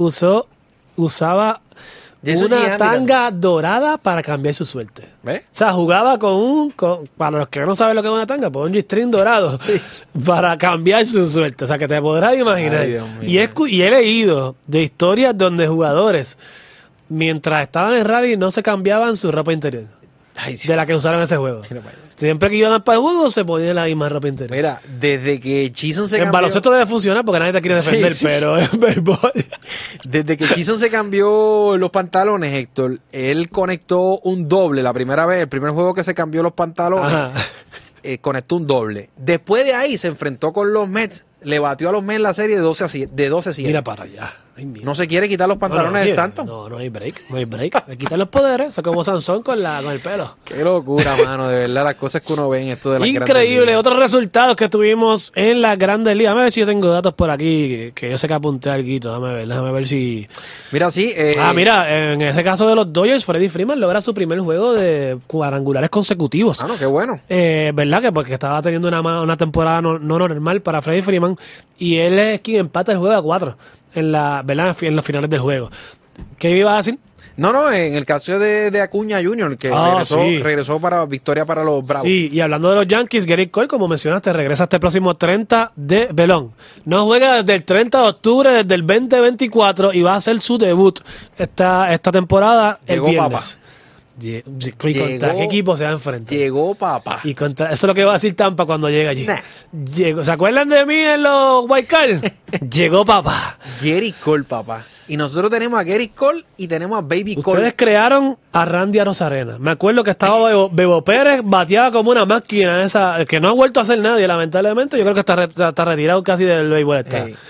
usaba una tanga dorada para cambiar su suerte. ¿Ves? O sea, jugaba para los que no saben lo que es una tanga, pues un G-string dorado para cambiar su suerte. O sea, que te podrás imaginar. Y he leído de historias donde jugadores, mientras estaban en rally, no se cambiaban su ropa interior. De la que usaron en ese juego. Siempre que iban para el juego se ponían la misma ropa interior. Mira, desde que Chisholm se cambió... En baloncesto debe funcionar porque nadie te quiere defender, pero en béisbol... Desde que Chisholm se cambió los pantalones, Héctor, él conectó un doble la primera vez. El primer juego que se cambió los pantalones, conectó un doble. Después de ahí se enfrentó con los Mets, le batió a los Mets la serie de 12-7. Mira para allá. No se quiere quitar los pantalones de Stanton. No hay break. Le quitan los poderes. Eso es como Sansón con el pelo. Qué locura, mano. De verdad, las cosas que uno ve en esto de las increíble. Otros resultados que tuvimos en las Grandes Ligas. Déjame ver si yo tengo datos por aquí, que yo sé que apunté algo. Déjame ver si... Mira, sí. Mira, en ese caso de los Dodgers, Freddie Freeman logra su primer juego de cuadrangulares consecutivos. No, qué bueno. ¿Verdad? Que porque estaba teniendo una temporada no normal para Freddie Freeman. Y él es quien empata el juego a 4. ¿Verdad? En los finales del juego. ¿Qué me ibas a decir? No, en el caso de Acuña Jr., que regresó para victoria para los Bravos. Sí, y hablando de los Yankees, Gerrit Cole, como mencionaste, regresa este próximo 30 de Belón. No juega desde el 30 de octubre, desde el 2024, y va a hacer su debut esta temporada el viernes. Papá. ¿Contra qué equipo se va a enfrentar? Llegó papá. Y eso es lo que va a decir Tampa cuando llegue allí. ¿Se acuerdan de mí en los White Card? Llegó papá. Gerrit Cole, papá. Y nosotros tenemos a Gerrit Cole y tenemos a Baby Cole. Ustedes crearon a Randy Arozarena. Me acuerdo que estaba Bebo Pérez, bateaba como una máquina esa, que no ha vuelto a hacer nadie, lamentablemente. Yo creo que está retirado casi del béisbol.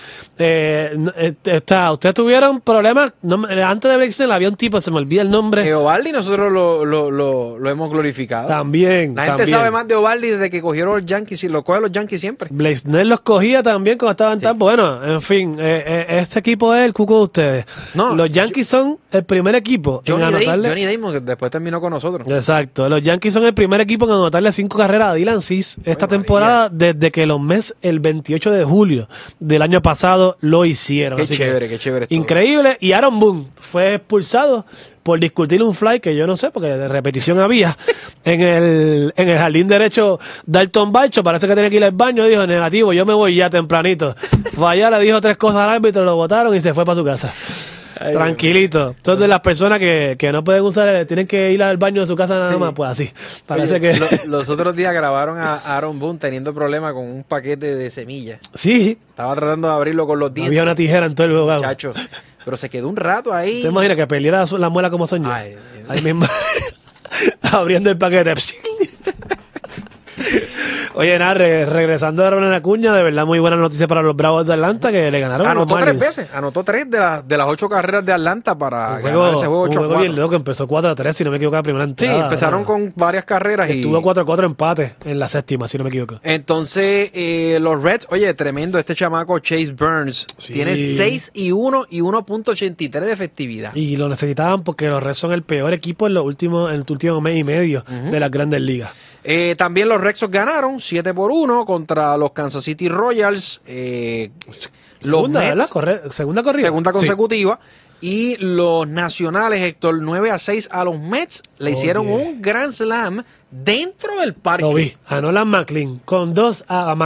Ustedes tuvieron problemas. Antes de Blake Snell había un tipo, se me olvida el nombre. Ovaldi, nosotros lo hemos glorificado. También. La gente sabe más de Ovaldi desde que cogieron los Yankees y lo cogen los Yankees siempre. Blake Snell los cogía también cuando estaban en Tampa. Bueno, en fin, este equipo es el cuco de ustedes. Los Yankees son el primer equipo Johnny Damon, que después terminó con nosotros. Exacto. Los Yankees son el primer equipo en anotarle 5 carreras a Dylan Cease esta temporada, desde que los Mets el 28 de julio del año pasado lo hicieron. Qué chévere. Increíble. Y Aaron Boone fue expulsado por discutir un fly que yo no sé, porque de repetición había en el jardín derecho Dalton Varsho. Parece que tenía que ir al baño. Dijo, negativo, yo me voy ya tempranito. Fue allá, le dijo 3 cosas al árbitro, lo botaron y se fue para su casa. Ay, tranquilito. Son de las personas que no pueden usar, tienen que ir al baño de su casa nada más, pues así. Parece que los otros días grabaron a Aaron Boone teniendo problemas con un paquete de semillas. Sí. Estaba tratando de abrirlo con los dientes. Había una tijera en todo el lugar. Muchacho. Pero se quedó un rato ahí. ¿Te imaginas que peleara la muela como soñó? Ahí mismo. Abriendo el paquete. Oye, regresando a Ronald Acuña, de verdad muy buena noticia para los Bravos de Atlanta, que le ganaron. Anotó 3 veces, anotó 3 de las 8 carreras de Atlanta para ganar ese juego 8-4. Un juego bien loco, empezó 4-3, si no me equivoco, la primera entrada. Sí, empezaron con varias carreras. Estuvo 4-4 empate en la séptima, si no me equivoco. Entonces, los Reds, oye, tremendo, este chamaco Chase Burns, tiene 6-1 y 1.83 de efectividad. Y lo necesitaban porque los Reds son el peor equipo en el último mes y medio de las Grandes Ligas. También los Red Sox ganaron 7-1 contra los Kansas City Royals. Segunda, los Mets, segunda corrida. Segunda consecutiva. Sí. Y los Nacionales, Héctor, 9-6 a los Mets. Le hicieron un Grand Slam dentro del parque. Lo vi. A Nolan McLean con 2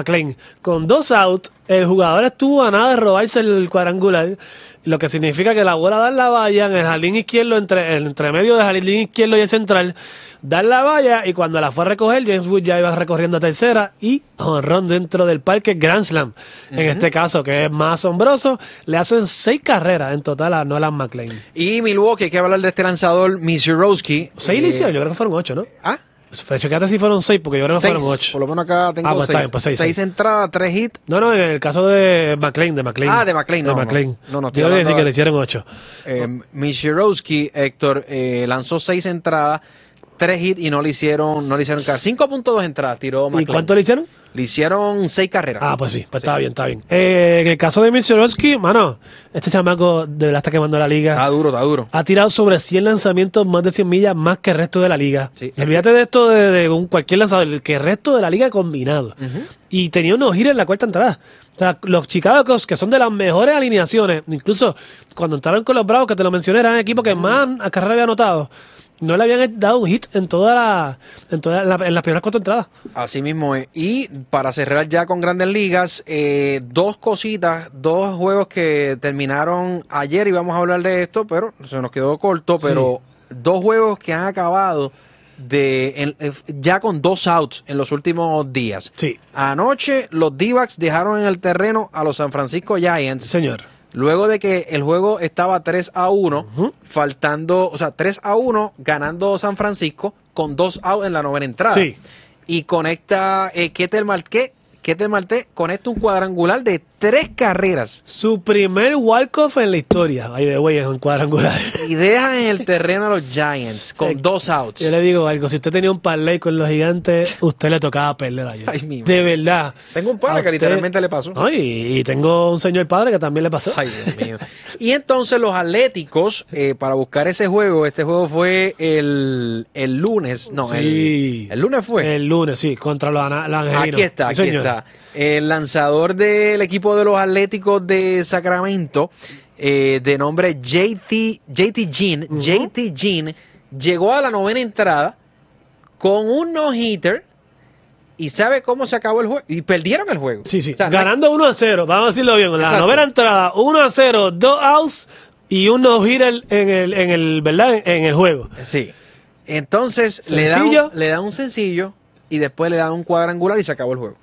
outs. El jugador estuvo a nada de robarse el cuadrangular. Lo que significa que la bola da en la valla, en el jardín izquierdo, entre medio del jardín izquierdo y el central, da en la valla, y cuando la fue a recoger, James Wood ya iba recorriendo a tercera, y jonrón dentro del parque, Grand Slam. En este caso, que es más asombroso, le hacen 6 carreras en total a Nolan McLean. Y Milwaukee, hay que hablar de este lanzador, Misiorowski. 6 iniciales, yo creo que fueron 8, ¿no? ¿Ah? Fíjate si fueron 6, porque yo creo que fueron 8. Por lo menos acá tengo 6. Pues 6 entradas, 3 hits. No, en el caso de McLean. De McLean, no. Yo le decía que le hicieron 8. Misiorowski, Héctor, lanzó 6 entradas, 3 hits y no le hicieron cada 5.2 entradas tiró McLean. ¿Y cuánto le hicieron? Le hicieron 6 carreras. Pues sí, pues sí. Está bien. En el caso de Misiorowski, mano, este chamaco de verdad está quemando la liga. Está duro. Ha tirado sobre 100 lanzamientos, más de 100 millas, más que el resto de la liga. Sí. Olvídate de esto de cualquier lanzador, que el resto de la liga combinado. Y tenía unos giros en la cuarta entrada. O sea, los Chicago Cubs, que son de las mejores alineaciones, incluso cuando entraron con los Bravos, que te lo mencioné, eran el equipo que más a carrera había anotado. No le habían dado un hit en en las primeras 4 entradas. Así mismo es. Y para cerrar ya con Grandes Ligas, 2 cositas, 2 juegos que terminaron ayer y vamos a hablar de esto, pero se nos quedó corto, pero 2 juegos que han acabado ya con 2 outs en los últimos días. Sí. Anoche los D-backs dejaron en el terreno a los San Francisco Giants. Señor. Luego de que el juego estaba 3-1, faltando, 3-1, ganando San Francisco con 2 outs en la 9ª entrada. Sí. Y conecta Ketel Marte conecta un cuadrangular de 3 carreras. Su primer walk-off en la historia. Ahí de güey, es un cuadrangular. Y deja en el terreno a los Giants con 2 outs. Yo le digo algo, si usted tenía un parlay con los Gigantes, usted le tocaba perder ayer. Ay, de verdad. Tengo un padre que literalmente le pasó. Y tengo un señor padre que también le pasó. Ay, Dios mío. Y entonces los Atléticos, para buscar ese juego, este juego fue el lunes. No, sí. El lunes fue. El lunes, sí, contra los angelinos. Aquí está. El lanzador del equipo de los Atléticos de Sacramento, de nombre JT Jean, llegó a la 9ª entrada con un no-hitter. ¿Y sabe cómo se acabó el juego? Y perdieron el juego. Sí. O sea, ganando 1-0, vamos a decirlo bien. En la 9ª entrada, 1-0, 2 outs y un no-hitter en el juego. Sí. Entonces le da un sencillo y después le dan un cuadrangular y se acabó el juego.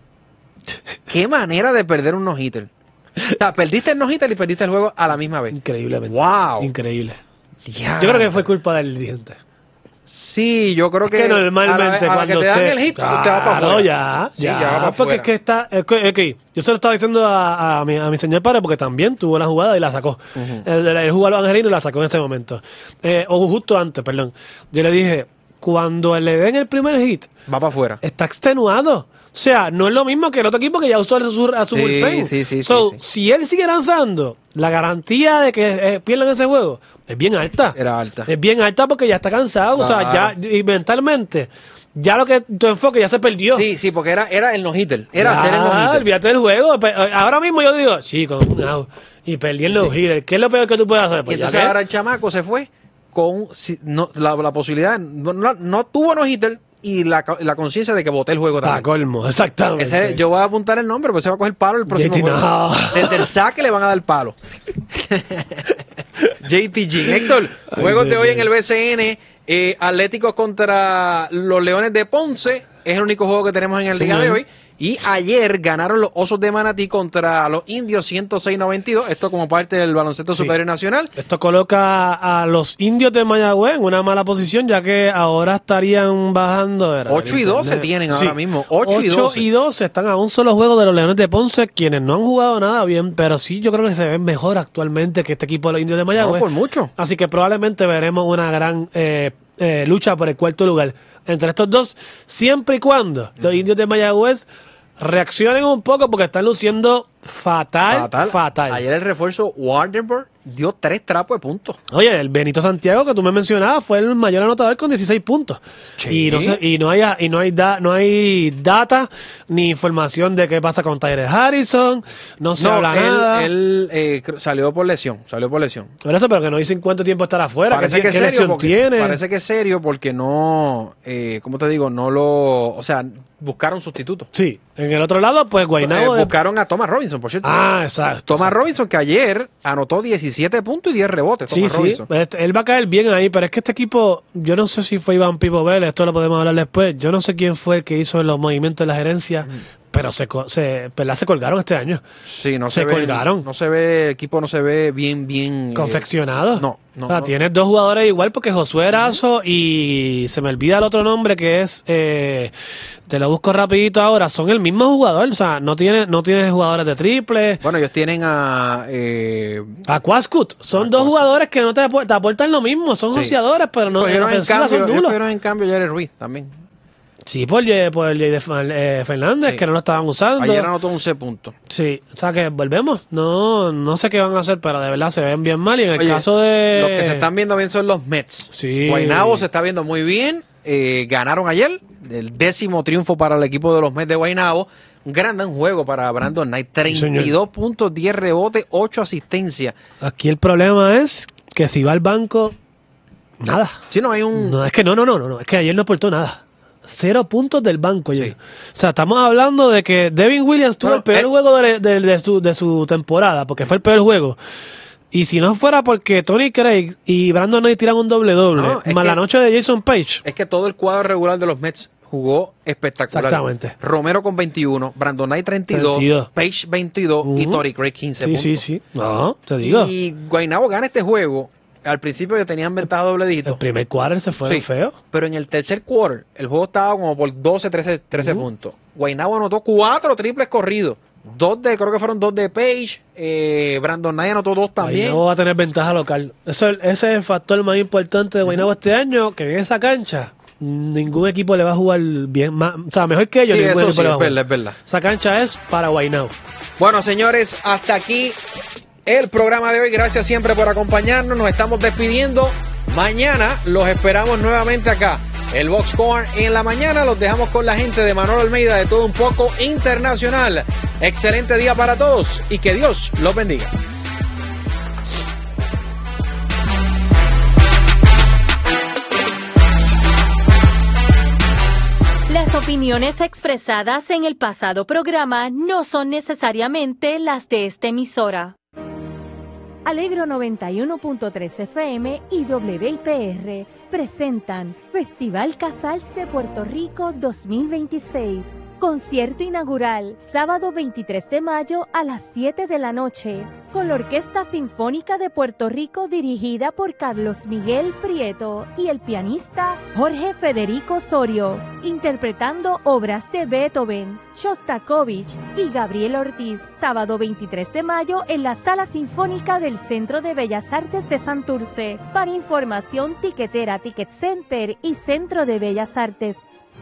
Qué manera de perder un no-hitter. O sea, perdiste el no-hitter y perdiste el juego a la misma vez. Increíblemente. ¡Wow! Increíble. Ya. Yo creo que fue culpa del dirigente. Sí, yo creo que normalmente a la que te dan el hit, te va para afuera. Ya va para porque es que está... Okay. Yo se lo estaba diciendo a mi señor padre porque también tuvo la jugada y la sacó. El jugó a los angelinos y la sacó en ese momento. O justo antes, perdón. Yo le dije, cuando le den el primer hit... Va para afuera. Está extenuado. O sea, no es lo mismo que el otro equipo que ya usó a su bullpen. Sí. Si él sigue lanzando, la garantía de que pierdan ese juego es bien alta. Era alta. Es bien alta porque ya está cansado. O sea, ya y mentalmente, ya lo que tu enfoque ya se perdió. Sí, porque era el no-hitter. Era hacer el no-hitter. Olvídate del juego. Ahora mismo yo digo, chicos, y perdí el no-hitter. ¿Qué es lo peor que tú puedes hacer? Pues y entonces ahora el chamaco se fue con la posibilidad. No tuvo no-hitter. Y la conciencia de que boté el juego también. Está colmo, exactamente. Yo voy a apuntar el nombre, porque se va a coger palo el próximo juego. No. Desde el saque le van a dar palo. JTG. Héctor, juegos de hoy en el BCN. Atléticos contra los Leones de Ponce. Es el único juego que tenemos en el día de hoy. Y ayer ganaron los Osos de Manatí contra los Indios 106-92. Esto como parte del baloncesto superior nacional. Esto coloca a los Indios de Mayagüez en una mala posición, ya que ahora estarían bajando. 8-12 tienen ahora mismo. 8-12 están a un solo juego de los Leones de Ponce, quienes no han jugado nada bien, pero sí yo creo que se ven mejor actualmente que este equipo de los Indios de Mayagüez. No, por mucho. Así que probablemente veremos una gran lucha por el 4º lugar entre estos dos, siempre y cuando los Indios de Mayagüez reaccionen un poco porque están luciendo fatal. Ayer el refuerzo Wardenberg dio 3 trapos de puntos. Oye, el Benito Santiago que tú me mencionabas fue el mayor anotador con 16 puntos. Sí. Y no hay data ni información de qué pasa con Tyler Harrison. No se habla nada. Él salió por lesión. Por eso, pero que no dicen cuánto tiempo estará afuera. Parece que es serio. Parece que es serio porque no, ¿cómo te digo? O sea, buscaron sustitutos. Sí. En el otro lado, pues Guaynabo. Buscaron a Thomas Robinson, por cierto. Exacto. Thomas Robinson, que ayer anotó 17 puntos y 10 rebotes. Thomas Robinson. Él va a caer bien ahí, pero es que este equipo, yo no sé si fue Iván Pipo Vélez, esto lo podemos hablar después. Yo no sé quién fue el que hizo los movimientos de la gerencia. Pero se colgaron este año. Sí, colgaron. No se ve, el equipo no se ve bien confeccionado. No. Tienes 2 jugadores igual porque Josué Erazo y se me olvida el otro nombre que es, te lo busco rapidito ahora, son el mismo jugador, o sea, no tienes jugadores de triple. Bueno, ellos tienen a Quascut, son 2 jugadores que no te aportan lo mismo, son joseadores, pero no en ofensiva son nulos. Pero en cambio Jerry Ruiz también. Sí, por Jay Fernández, que no lo estaban usando. Ayer anotó 11 puntos. Sí, o sea que volvemos. No sé qué van a hacer, pero de verdad se ven bien mal. Y en el caso de... Los que se están viendo bien son los Mets. Sí. Guaynabo se está viendo muy bien. Ganaron ayer. El 10º triunfo para el equipo de los Mets de Guaynabo. Un gran juego para Brandon Knight. 32 puntos, 10 rebotes, 8 asistencias. Aquí el problema es que si va al banco, nada. Sí, no hay un... No, es que no. Es que ayer no aportó nada. 0 puntos del banco. Sí. O sea, estamos hablando de que Devin Williams tuvo el peor juego de su temporada, porque fue el peor juego. Y si no fuera porque Tony Craig y Brandon Knight tiran un doble-doble, más la noche de Jason Page. Es que todo el cuadro regular de los Mets jugó espectacular. Exactamente. Romero con 21, Brandon Knight 32. Page 22 y Tony Craig 15 puntos. Sí. No, te digo. Y Guaynabo gana este juego. Al principio que tenían ventaja doble dígito. El primer quarter se fue feo. Pero en el tercer quarter, el juego estaba como por 12, 13 puntos. Guaynabo anotó 4 triples corridos. Creo que fueron 2 de Page. Brandon Knight anotó 2 también. Guaynabo va a tener ventaja local. Ese es el factor más importante de Guaynabo este año, que en esa cancha ningún equipo le va a jugar bien. O sea, mejor que ellos. Sí, eso sí, es verdad. Esa cancha es para Guaynabo. Bueno, señores, hasta aquí el programa de hoy. Gracias siempre por acompañarnos. Nos estamos despidiendo. Mañana los esperamos nuevamente acá. El Box Score en la mañana. Los dejamos con la gente de Manolo Almeida de Todo Un Poco Internacional. Excelente día para todos y que Dios los bendiga. Las opiniones expresadas en el pasado programa no son necesariamente las de esta emisora. Alegro 91.3 FM y WIPR presentan Festival Casals de Puerto Rico 2026. Concierto inaugural, sábado 23 de mayo a las 7 de la noche, con la Orquesta Sinfónica de Puerto Rico dirigida por Carlos Miguel Prieto y el pianista Jorge Federico Osorio, interpretando obras de Beethoven, Shostakovich y Gabriel Ortiz. Sábado 23 de mayo en la Sala Sinfónica del Centro de Bellas Artes de Santurce. Para información, tiquetera, Ticket Center y Centro de Bellas Artes.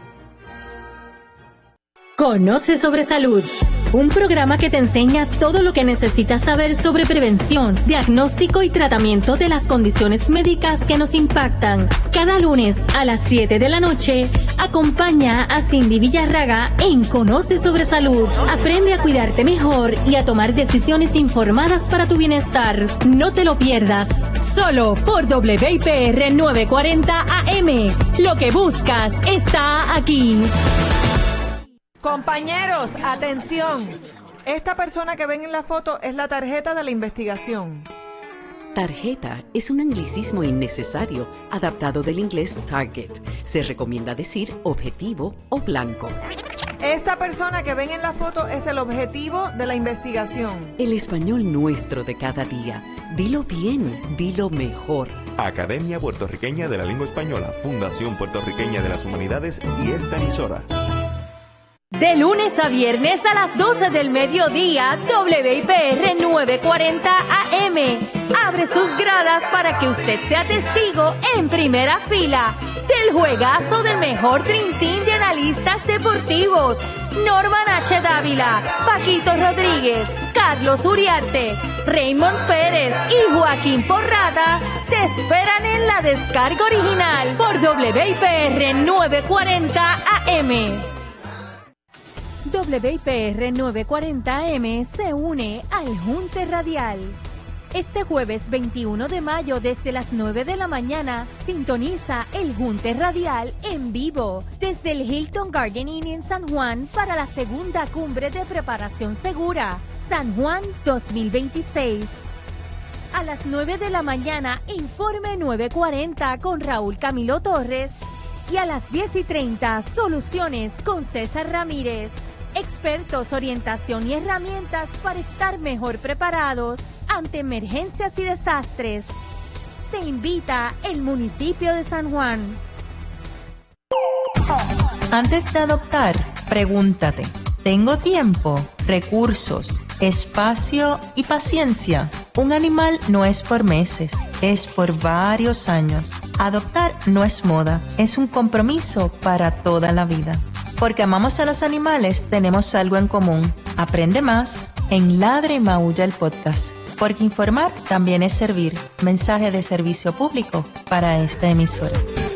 Conoce sobre salud, un programa que te enseña todo lo que necesitas saber sobre prevención, diagnóstico y tratamiento de las condiciones médicas que nos impactan. Cada lunes a las 7 de la noche, acompaña a Cindy Villarraga en Conoce sobre salud. Aprende a cuidarte mejor y a tomar decisiones informadas para tu bienestar. No te lo pierdas, solo por WIPR 940 AM. Lo que buscas está aquí. Compañeros, atención. Esta persona que ven en la foto es la tarjeta de la investigación. Tarjeta es un anglicismo innecesario, adaptado del inglés target. Se recomienda decir objetivo o blanco. Esta persona que ven en la foto es el objetivo de la investigación. El español nuestro de cada día. Dilo bien, dilo mejor. Academia Puertorriqueña de la Lengua Española, Fundación Puertorriqueña de las Humanidades y esta emisora. De lunes a viernes a las 12 del mediodía, WIPR 940 AM. Abre sus gradas para que usted sea testigo en primera fila del juegazo del mejor Dream Team de Analistas deportivos, Norman H. Dávila, Paquito Rodríguez, Carlos Uriarte, Raymond Pérez y Joaquín Porrata te esperan en la descarga original por WIPR 940 AM. WIPR 940 AM se une al Junte Radial. Este jueves 21 de mayo desde las 9 de la mañana sintoniza el Junte Radial en vivo desde el Hilton Garden Inn en San Juan para la segunda cumbre de preparación segura San Juan 2026. A las 9 de la mañana Informe 940 con Raúl Camilo Torres y a las 10:30 Soluciones con César Ramírez. Expertos, orientación y herramientas para estar mejor preparados ante emergencias y desastres. Te invita el municipio de San Juan. Antes de adoptar, pregúntate, ¿tengo tiempo, recursos, espacio y paciencia? Un animal no es por meses, es por varios años. Adoptar no es moda, es un compromiso para toda la vida. Porque amamos a los animales, tenemos algo en común. Aprende más en Ladra y Maulla el podcast. Porque informar también es servir. Mensaje de servicio público para esta emisora.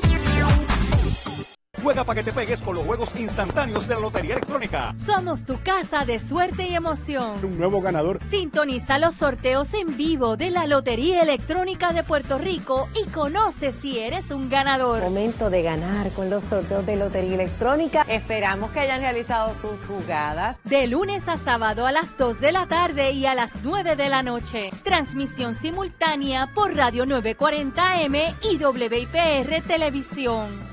Juega para que te pegues con los juegos instantáneos de la Lotería Electrónica. Somos tu casa de suerte y emoción. Un nuevo ganador. Sintoniza los sorteos en vivo de la Lotería Electrónica de Puerto Rico y conoce si eres un ganador. Momento de ganar con los sorteos de Lotería Electrónica. Esperamos que hayan realizado sus jugadas. De lunes a sábado a las 2 de la tarde y a las 9 de la noche. Transmisión simultánea por Radio 940 AM y WIPR Televisión.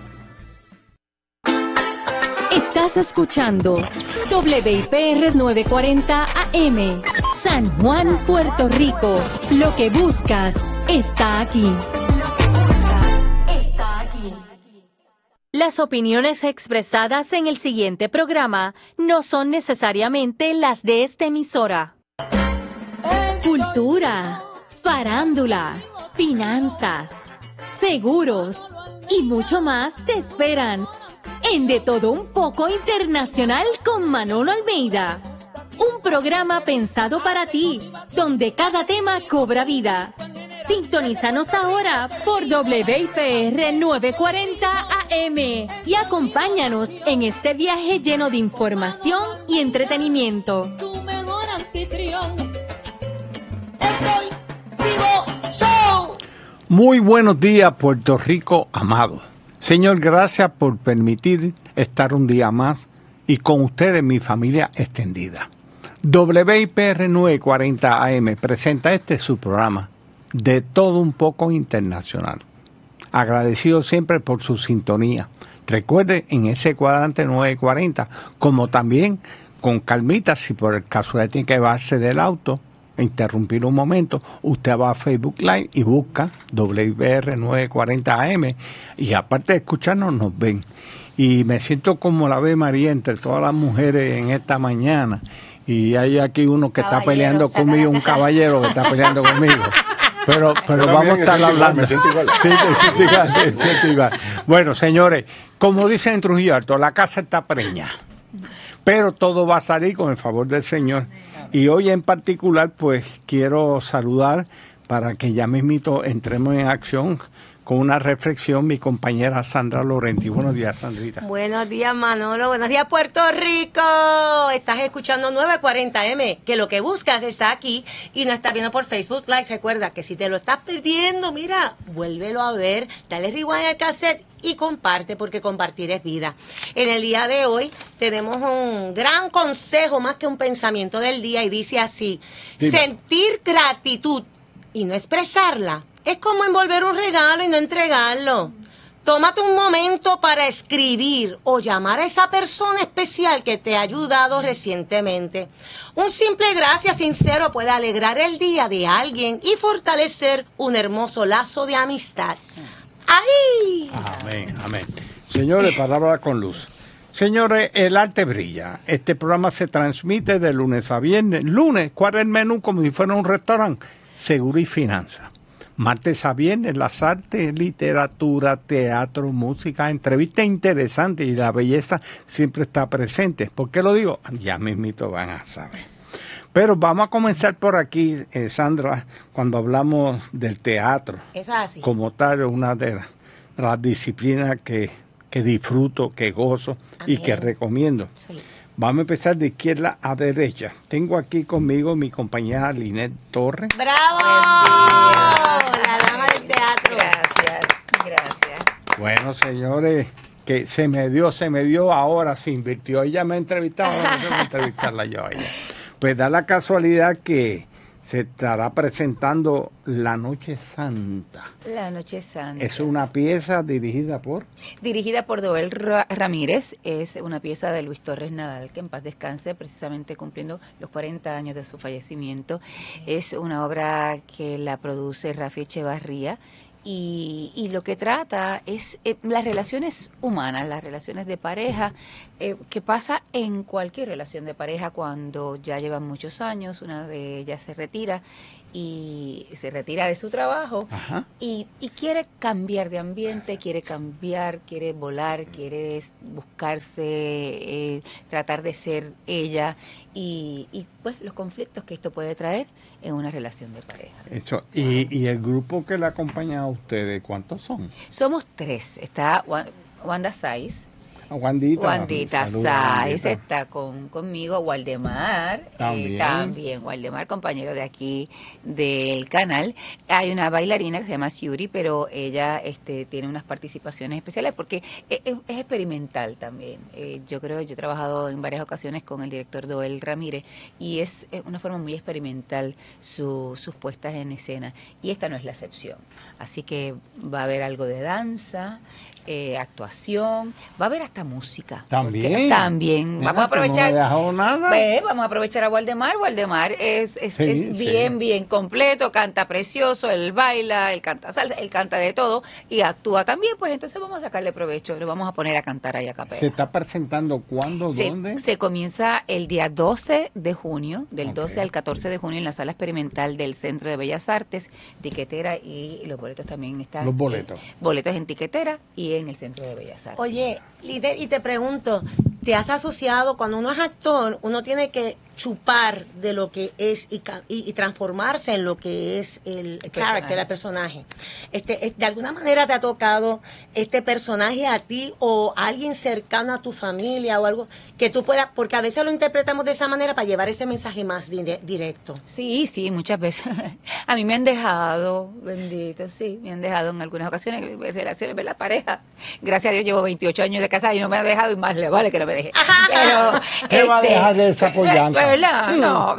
Estás escuchando WIPR 940 AM, San Juan, Puerto Rico. Lo que buscas está aquí. Las opiniones expresadas en el siguiente programa no son necesariamente las de esta emisora. Cultura, farándula, finanzas, seguros y mucho más te esperan en De Todo Un Poco Internacional con Manolo Almeida. Un programa pensado para ti, donde cada tema cobra vida. Sintonízanos ahora por WIPR 940 AM y acompáñanos en este viaje lleno de información y entretenimiento. Tu mejor anfitrión. Muy buenos días, Puerto Rico amado. Señor, gracias por permitir estar un día más y con ustedes mi familia extendida. WIPR 940 AM presenta su programa De Todo Un Poco Internacional. Agradecido siempre por su sintonía. Recuerde en ese cuadrante 940, como también con calmita, si por el caso de tiene que bajarse del auto, interrumpir un momento, usted va a Facebook Live y busca WIPR 940 AM y aparte de escucharnos nos ven. Y me siento como la ve María entre todas las mujeres en esta mañana y hay aquí uno que está peleando conmigo, un caballero que está peleando conmigo. Pero vamos a estar hablando. Me siento igual. Sí, te siento igual. Bueno, señores, como dicen en Trujillo Alto, la casa está preñada. Pero todo va a salir con el favor del Señor. Y hoy en particular, pues quiero saludar para que ya mismito entremos en acción con una reflexión mi compañera Sandra Lorenti. Buenos días, Sandrita. Buenos días, Manolo. Buenos días, Puerto Rico. Estás escuchando 940M, que lo que buscas está aquí y nos estás viendo por Facebook Live. Recuerda que si te lo estás perdiendo, mira, vuélvelo a ver, dale rewind al cassette y comparte, porque compartir es vida. En el día de hoy tenemos un gran consejo, más que un pensamiento del día, y dice así: dime. Sentir gratitud y no expresarla es como envolver un regalo y no entregarlo. Tómate un momento para escribir o llamar a esa persona especial que te ha ayudado recientemente. Un simple gracias sincero puede alegrar el día de alguien y fortalecer un hermoso lazo de amistad. ¡Ay! Amén, amén. Señores, palabra con luz. Señores, el arte brilla. Este programa se transmite de lunes a viernes. Lunes, ¿cuál es el menú? Como si fuera un restaurante. Seguro y finanzas. Martes a viernes, las artes, literatura, teatro, música, entrevistas interesantes y la belleza siempre está presente. ¿Por qué lo digo? Ya mismito van a saber. Pero vamos a comenzar por aquí, Sandra, cuando hablamos del teatro. Es así. Como tal, una de las disciplinas que disfruto, que gozo y que recomiendo. Sí. Vamos a empezar de izquierda a derecha. Tengo aquí conmigo mi compañera Linet Torres. ¡Bravo! La dama del teatro. Gracias. Bueno, señores, que se me dio, ahora se invirtió. Ella me ha entrevistado, ahora tengo que entrevistarla yo a ella. Pues da la casualidad que se estará presentando La Noche Santa. La Noche Santa. Es una pieza dirigida por Doel Ramírez. Es una pieza de Luis Torres Nadal, que en paz descanse, precisamente cumpliendo los 40 años de su fallecimiento. Es una obra que la produce Rafi Echevarría. Y lo que trata es las relaciones humanas, las relaciones de pareja, que pasa en cualquier relación de pareja cuando ya llevan muchos años, una de ellas se retira de su trabajo y quiere cambiar de ambiente, quiere volar, quiere buscarse, tratar de ser ella y pues los conflictos que esto puede traer en una relación de pareja. Eso. Y el grupo que le acompaña a ustedes, ¿cuántos son? Somos 3. Está Wanda Saiz. Wandita Saiz está conmigo, Waldemar, también Waldemar, compañero de aquí del canal. Hay una bailarina que se llama Siuri, pero ella tiene unas participaciones especiales porque es experimental también. Yo he trabajado en varias ocasiones con el director Doel Ramírez y es una forma muy experimental sus puestas en escena y esta no es la excepción. Así que va a haber algo de danza, actuación, va a haber hasta música. También. Vamos a aprovechar. No he dejado nada. Vamos a aprovechar a Waldemar. Waldemar es bien completo, canta precioso, él baila, él canta salsa, él canta de todo y actúa también. Pues entonces vamos a sacarle provecho, lo vamos a poner a cantar ahí a capela. ¿Se está presentando cuándo? ¿Dónde? Se comienza el día 12 de junio, del 12 al 14 de junio en la sala experimental del Centro de Bellas Artes, Tiquetera, y los boletos también están. Los boletos. Boletos en Tiquetera y en el Centro de Bellas Artes. Oye, y te pregunto, ¿te has asociado, cuando uno es actor, uno tiene que chupar de lo que es y transformarse en lo que es el carácter, el personaje? ¿De alguna manera te ha tocado este personaje a ti o a alguien cercano a tu familia o algo que tú puedas, porque a veces lo interpretamos de esa manera para llevar ese mensaje más directo? Sí, muchas veces. A mí me han dejado, bendito, me han dejado en algunas ocasiones, relaciones de la pareja. Gracias a Dios llevo 28 años de casada y no me ha dejado y más le vale que no me deje. Pero, ¿qué va a dejar de esa pollanca? No.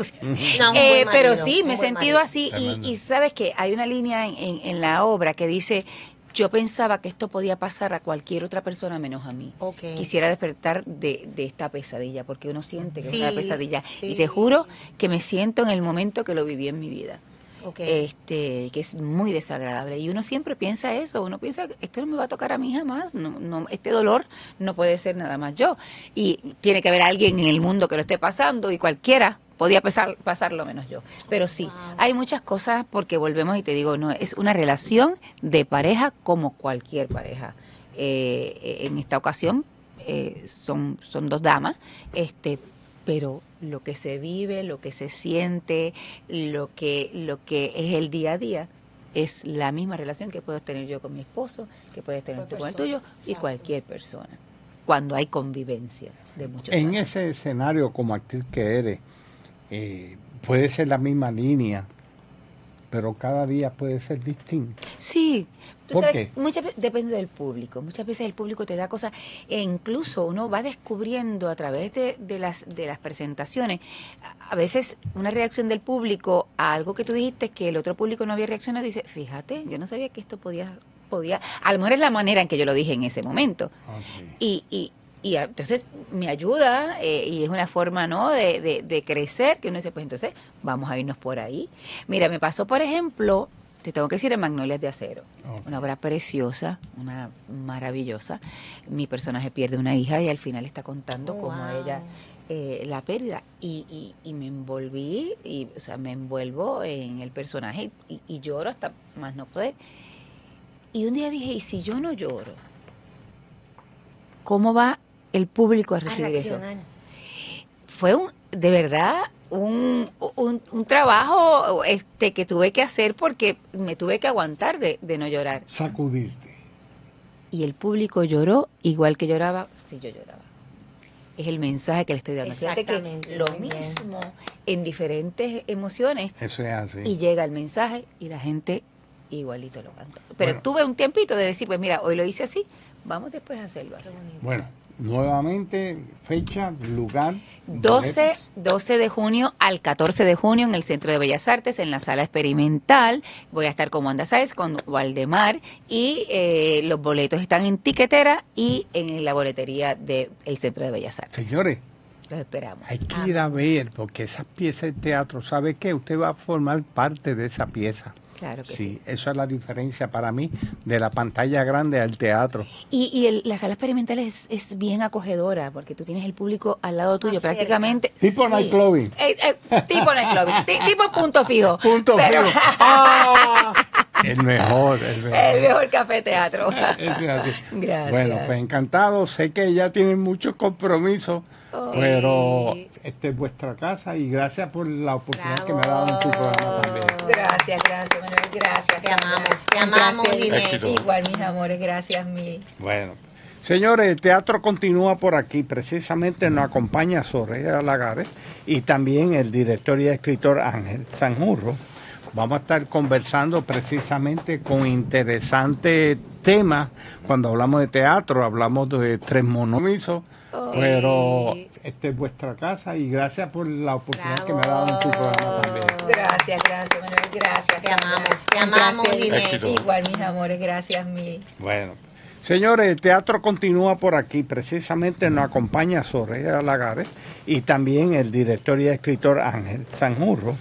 Pero sí, me he sentido así Tremendo. y sabes que hay una línea en la obra que dice: yo pensaba que esto podía pasar a cualquier otra persona menos a mí. Okay. Quisiera despertar de esta pesadilla, porque uno siente que es Sí, una pesadilla. sí. Y te juro que me siento en el momento que lo viví en mi vida. Okay. Que es muy desagradable. Y uno siempre piensa eso, uno piensa que esto no me va a tocar a mí jamás, no, este dolor no puede ser nada más yo. Y tiene que haber alguien en el mundo que lo esté pasando y cualquiera podía pasarlo menos yo. Pero sí, hay muchas cosas porque volvemos y te digo, no es una relación de pareja como cualquier pareja. En esta ocasión son 2 damas, pero lo que se vive, lo que se siente, lo que es el día a día, es la misma relación que puedo tener yo con mi esposo, que puedes tener tú con el tuyo y cualquier persona, cuando hay convivencia de muchos años. En ese escenario, como actriz que eres, puede ser la misma línea, pero cada día puede ser distinto. Sí. ¿Por qué? Muchas veces depende del público. Muchas veces el público te da cosas e incluso uno va descubriendo a través de las presentaciones, a veces una reacción del público a algo que tú dijiste que el otro público no había reaccionado y dice, fíjate, yo no sabía que esto podía, a lo mejor es la manera en que yo lo dije en ese momento. Okay. Y entonces me ayuda y es una forma, ¿no?, de crecer, que uno dice, pues entonces vamos a irnos por ahí. Mira, me pasó, por ejemplo, te tengo que decir, en Magnolias de Acero. Okay. Una obra preciosa, una maravillosa. Mi personaje pierde una hija y al final está contando cómo ella la pérdida. Y me envolví, o sea, me envuelvo en el personaje y lloro hasta más no poder. Y un día dije, ¿y si yo no lloro? ¿Cómo va el público a recibir eso? Fue de verdad un trabajo que tuve que hacer porque me tuve que aguantar de no llorar. Sacudirte. Y el público lloró igual que lloraba si yo lloraba. Es el mensaje que le estoy dando. Fíjate que lo mismo en diferentes emociones. Eso es así. Y llega el mensaje y la gente igualito lo canta. Pero tuve un tiempito de decir, pues mira, hoy lo hice así, vamos después a hacerlo así. Bueno, nuevamente, fecha, lugar. 12 de junio al 14 de junio en el Centro de Bellas Artes, en la Sala Experimental. Voy a estar con Wanda Sáez, con Waldemar, y los boletos están en tiquetera y en la boletería del Centro de Bellas Artes. Señores, los esperamos. Hay que ir a ver, porque esas piezas de teatro, ¿sabe qué? Usted va a formar parte de esa pieza. Claro que sí. Eso es la diferencia para mí de la pantalla grande al teatro. Y la sala experimental es bien acogedora, porque tú tienes el público al lado tuyo prácticamente. Tipo nightclubbing. Tipo nightclubbing, tipo punto fijo. Punto fijo. ¡Ah! El mejor. El mejor café teatro. Eso es así. Gracias. Bueno, pues encantado. Sé que ya tienen muchos compromisos, pero esta es vuestra casa y gracias por la oportunidad que me ha dado en tu programa también. Gracias, Manuel. Gracias. Te amamos, Igual, mis amores. Gracias, mil. Bueno. Señores, el teatro continúa por aquí. Precisamente nos acompaña Soraya Lagares y también el director y escritor Ángel Sanjurjo. Vamos a estar conversando precisamente con interesantes temas. Cuando hablamos de teatro, hablamos de tres monomisos, pero esta es vuestra casa y gracias por la oportunidad que me ha dado en tu programa también. Gracias, Manuel. Gracias. Te amamos, Igual, mis amores. Gracias, mil. Bueno. Señores, el teatro continúa por aquí. Precisamente nos acompaña Soraya Lagares y también el director y escritor Ángel Sanjurjo.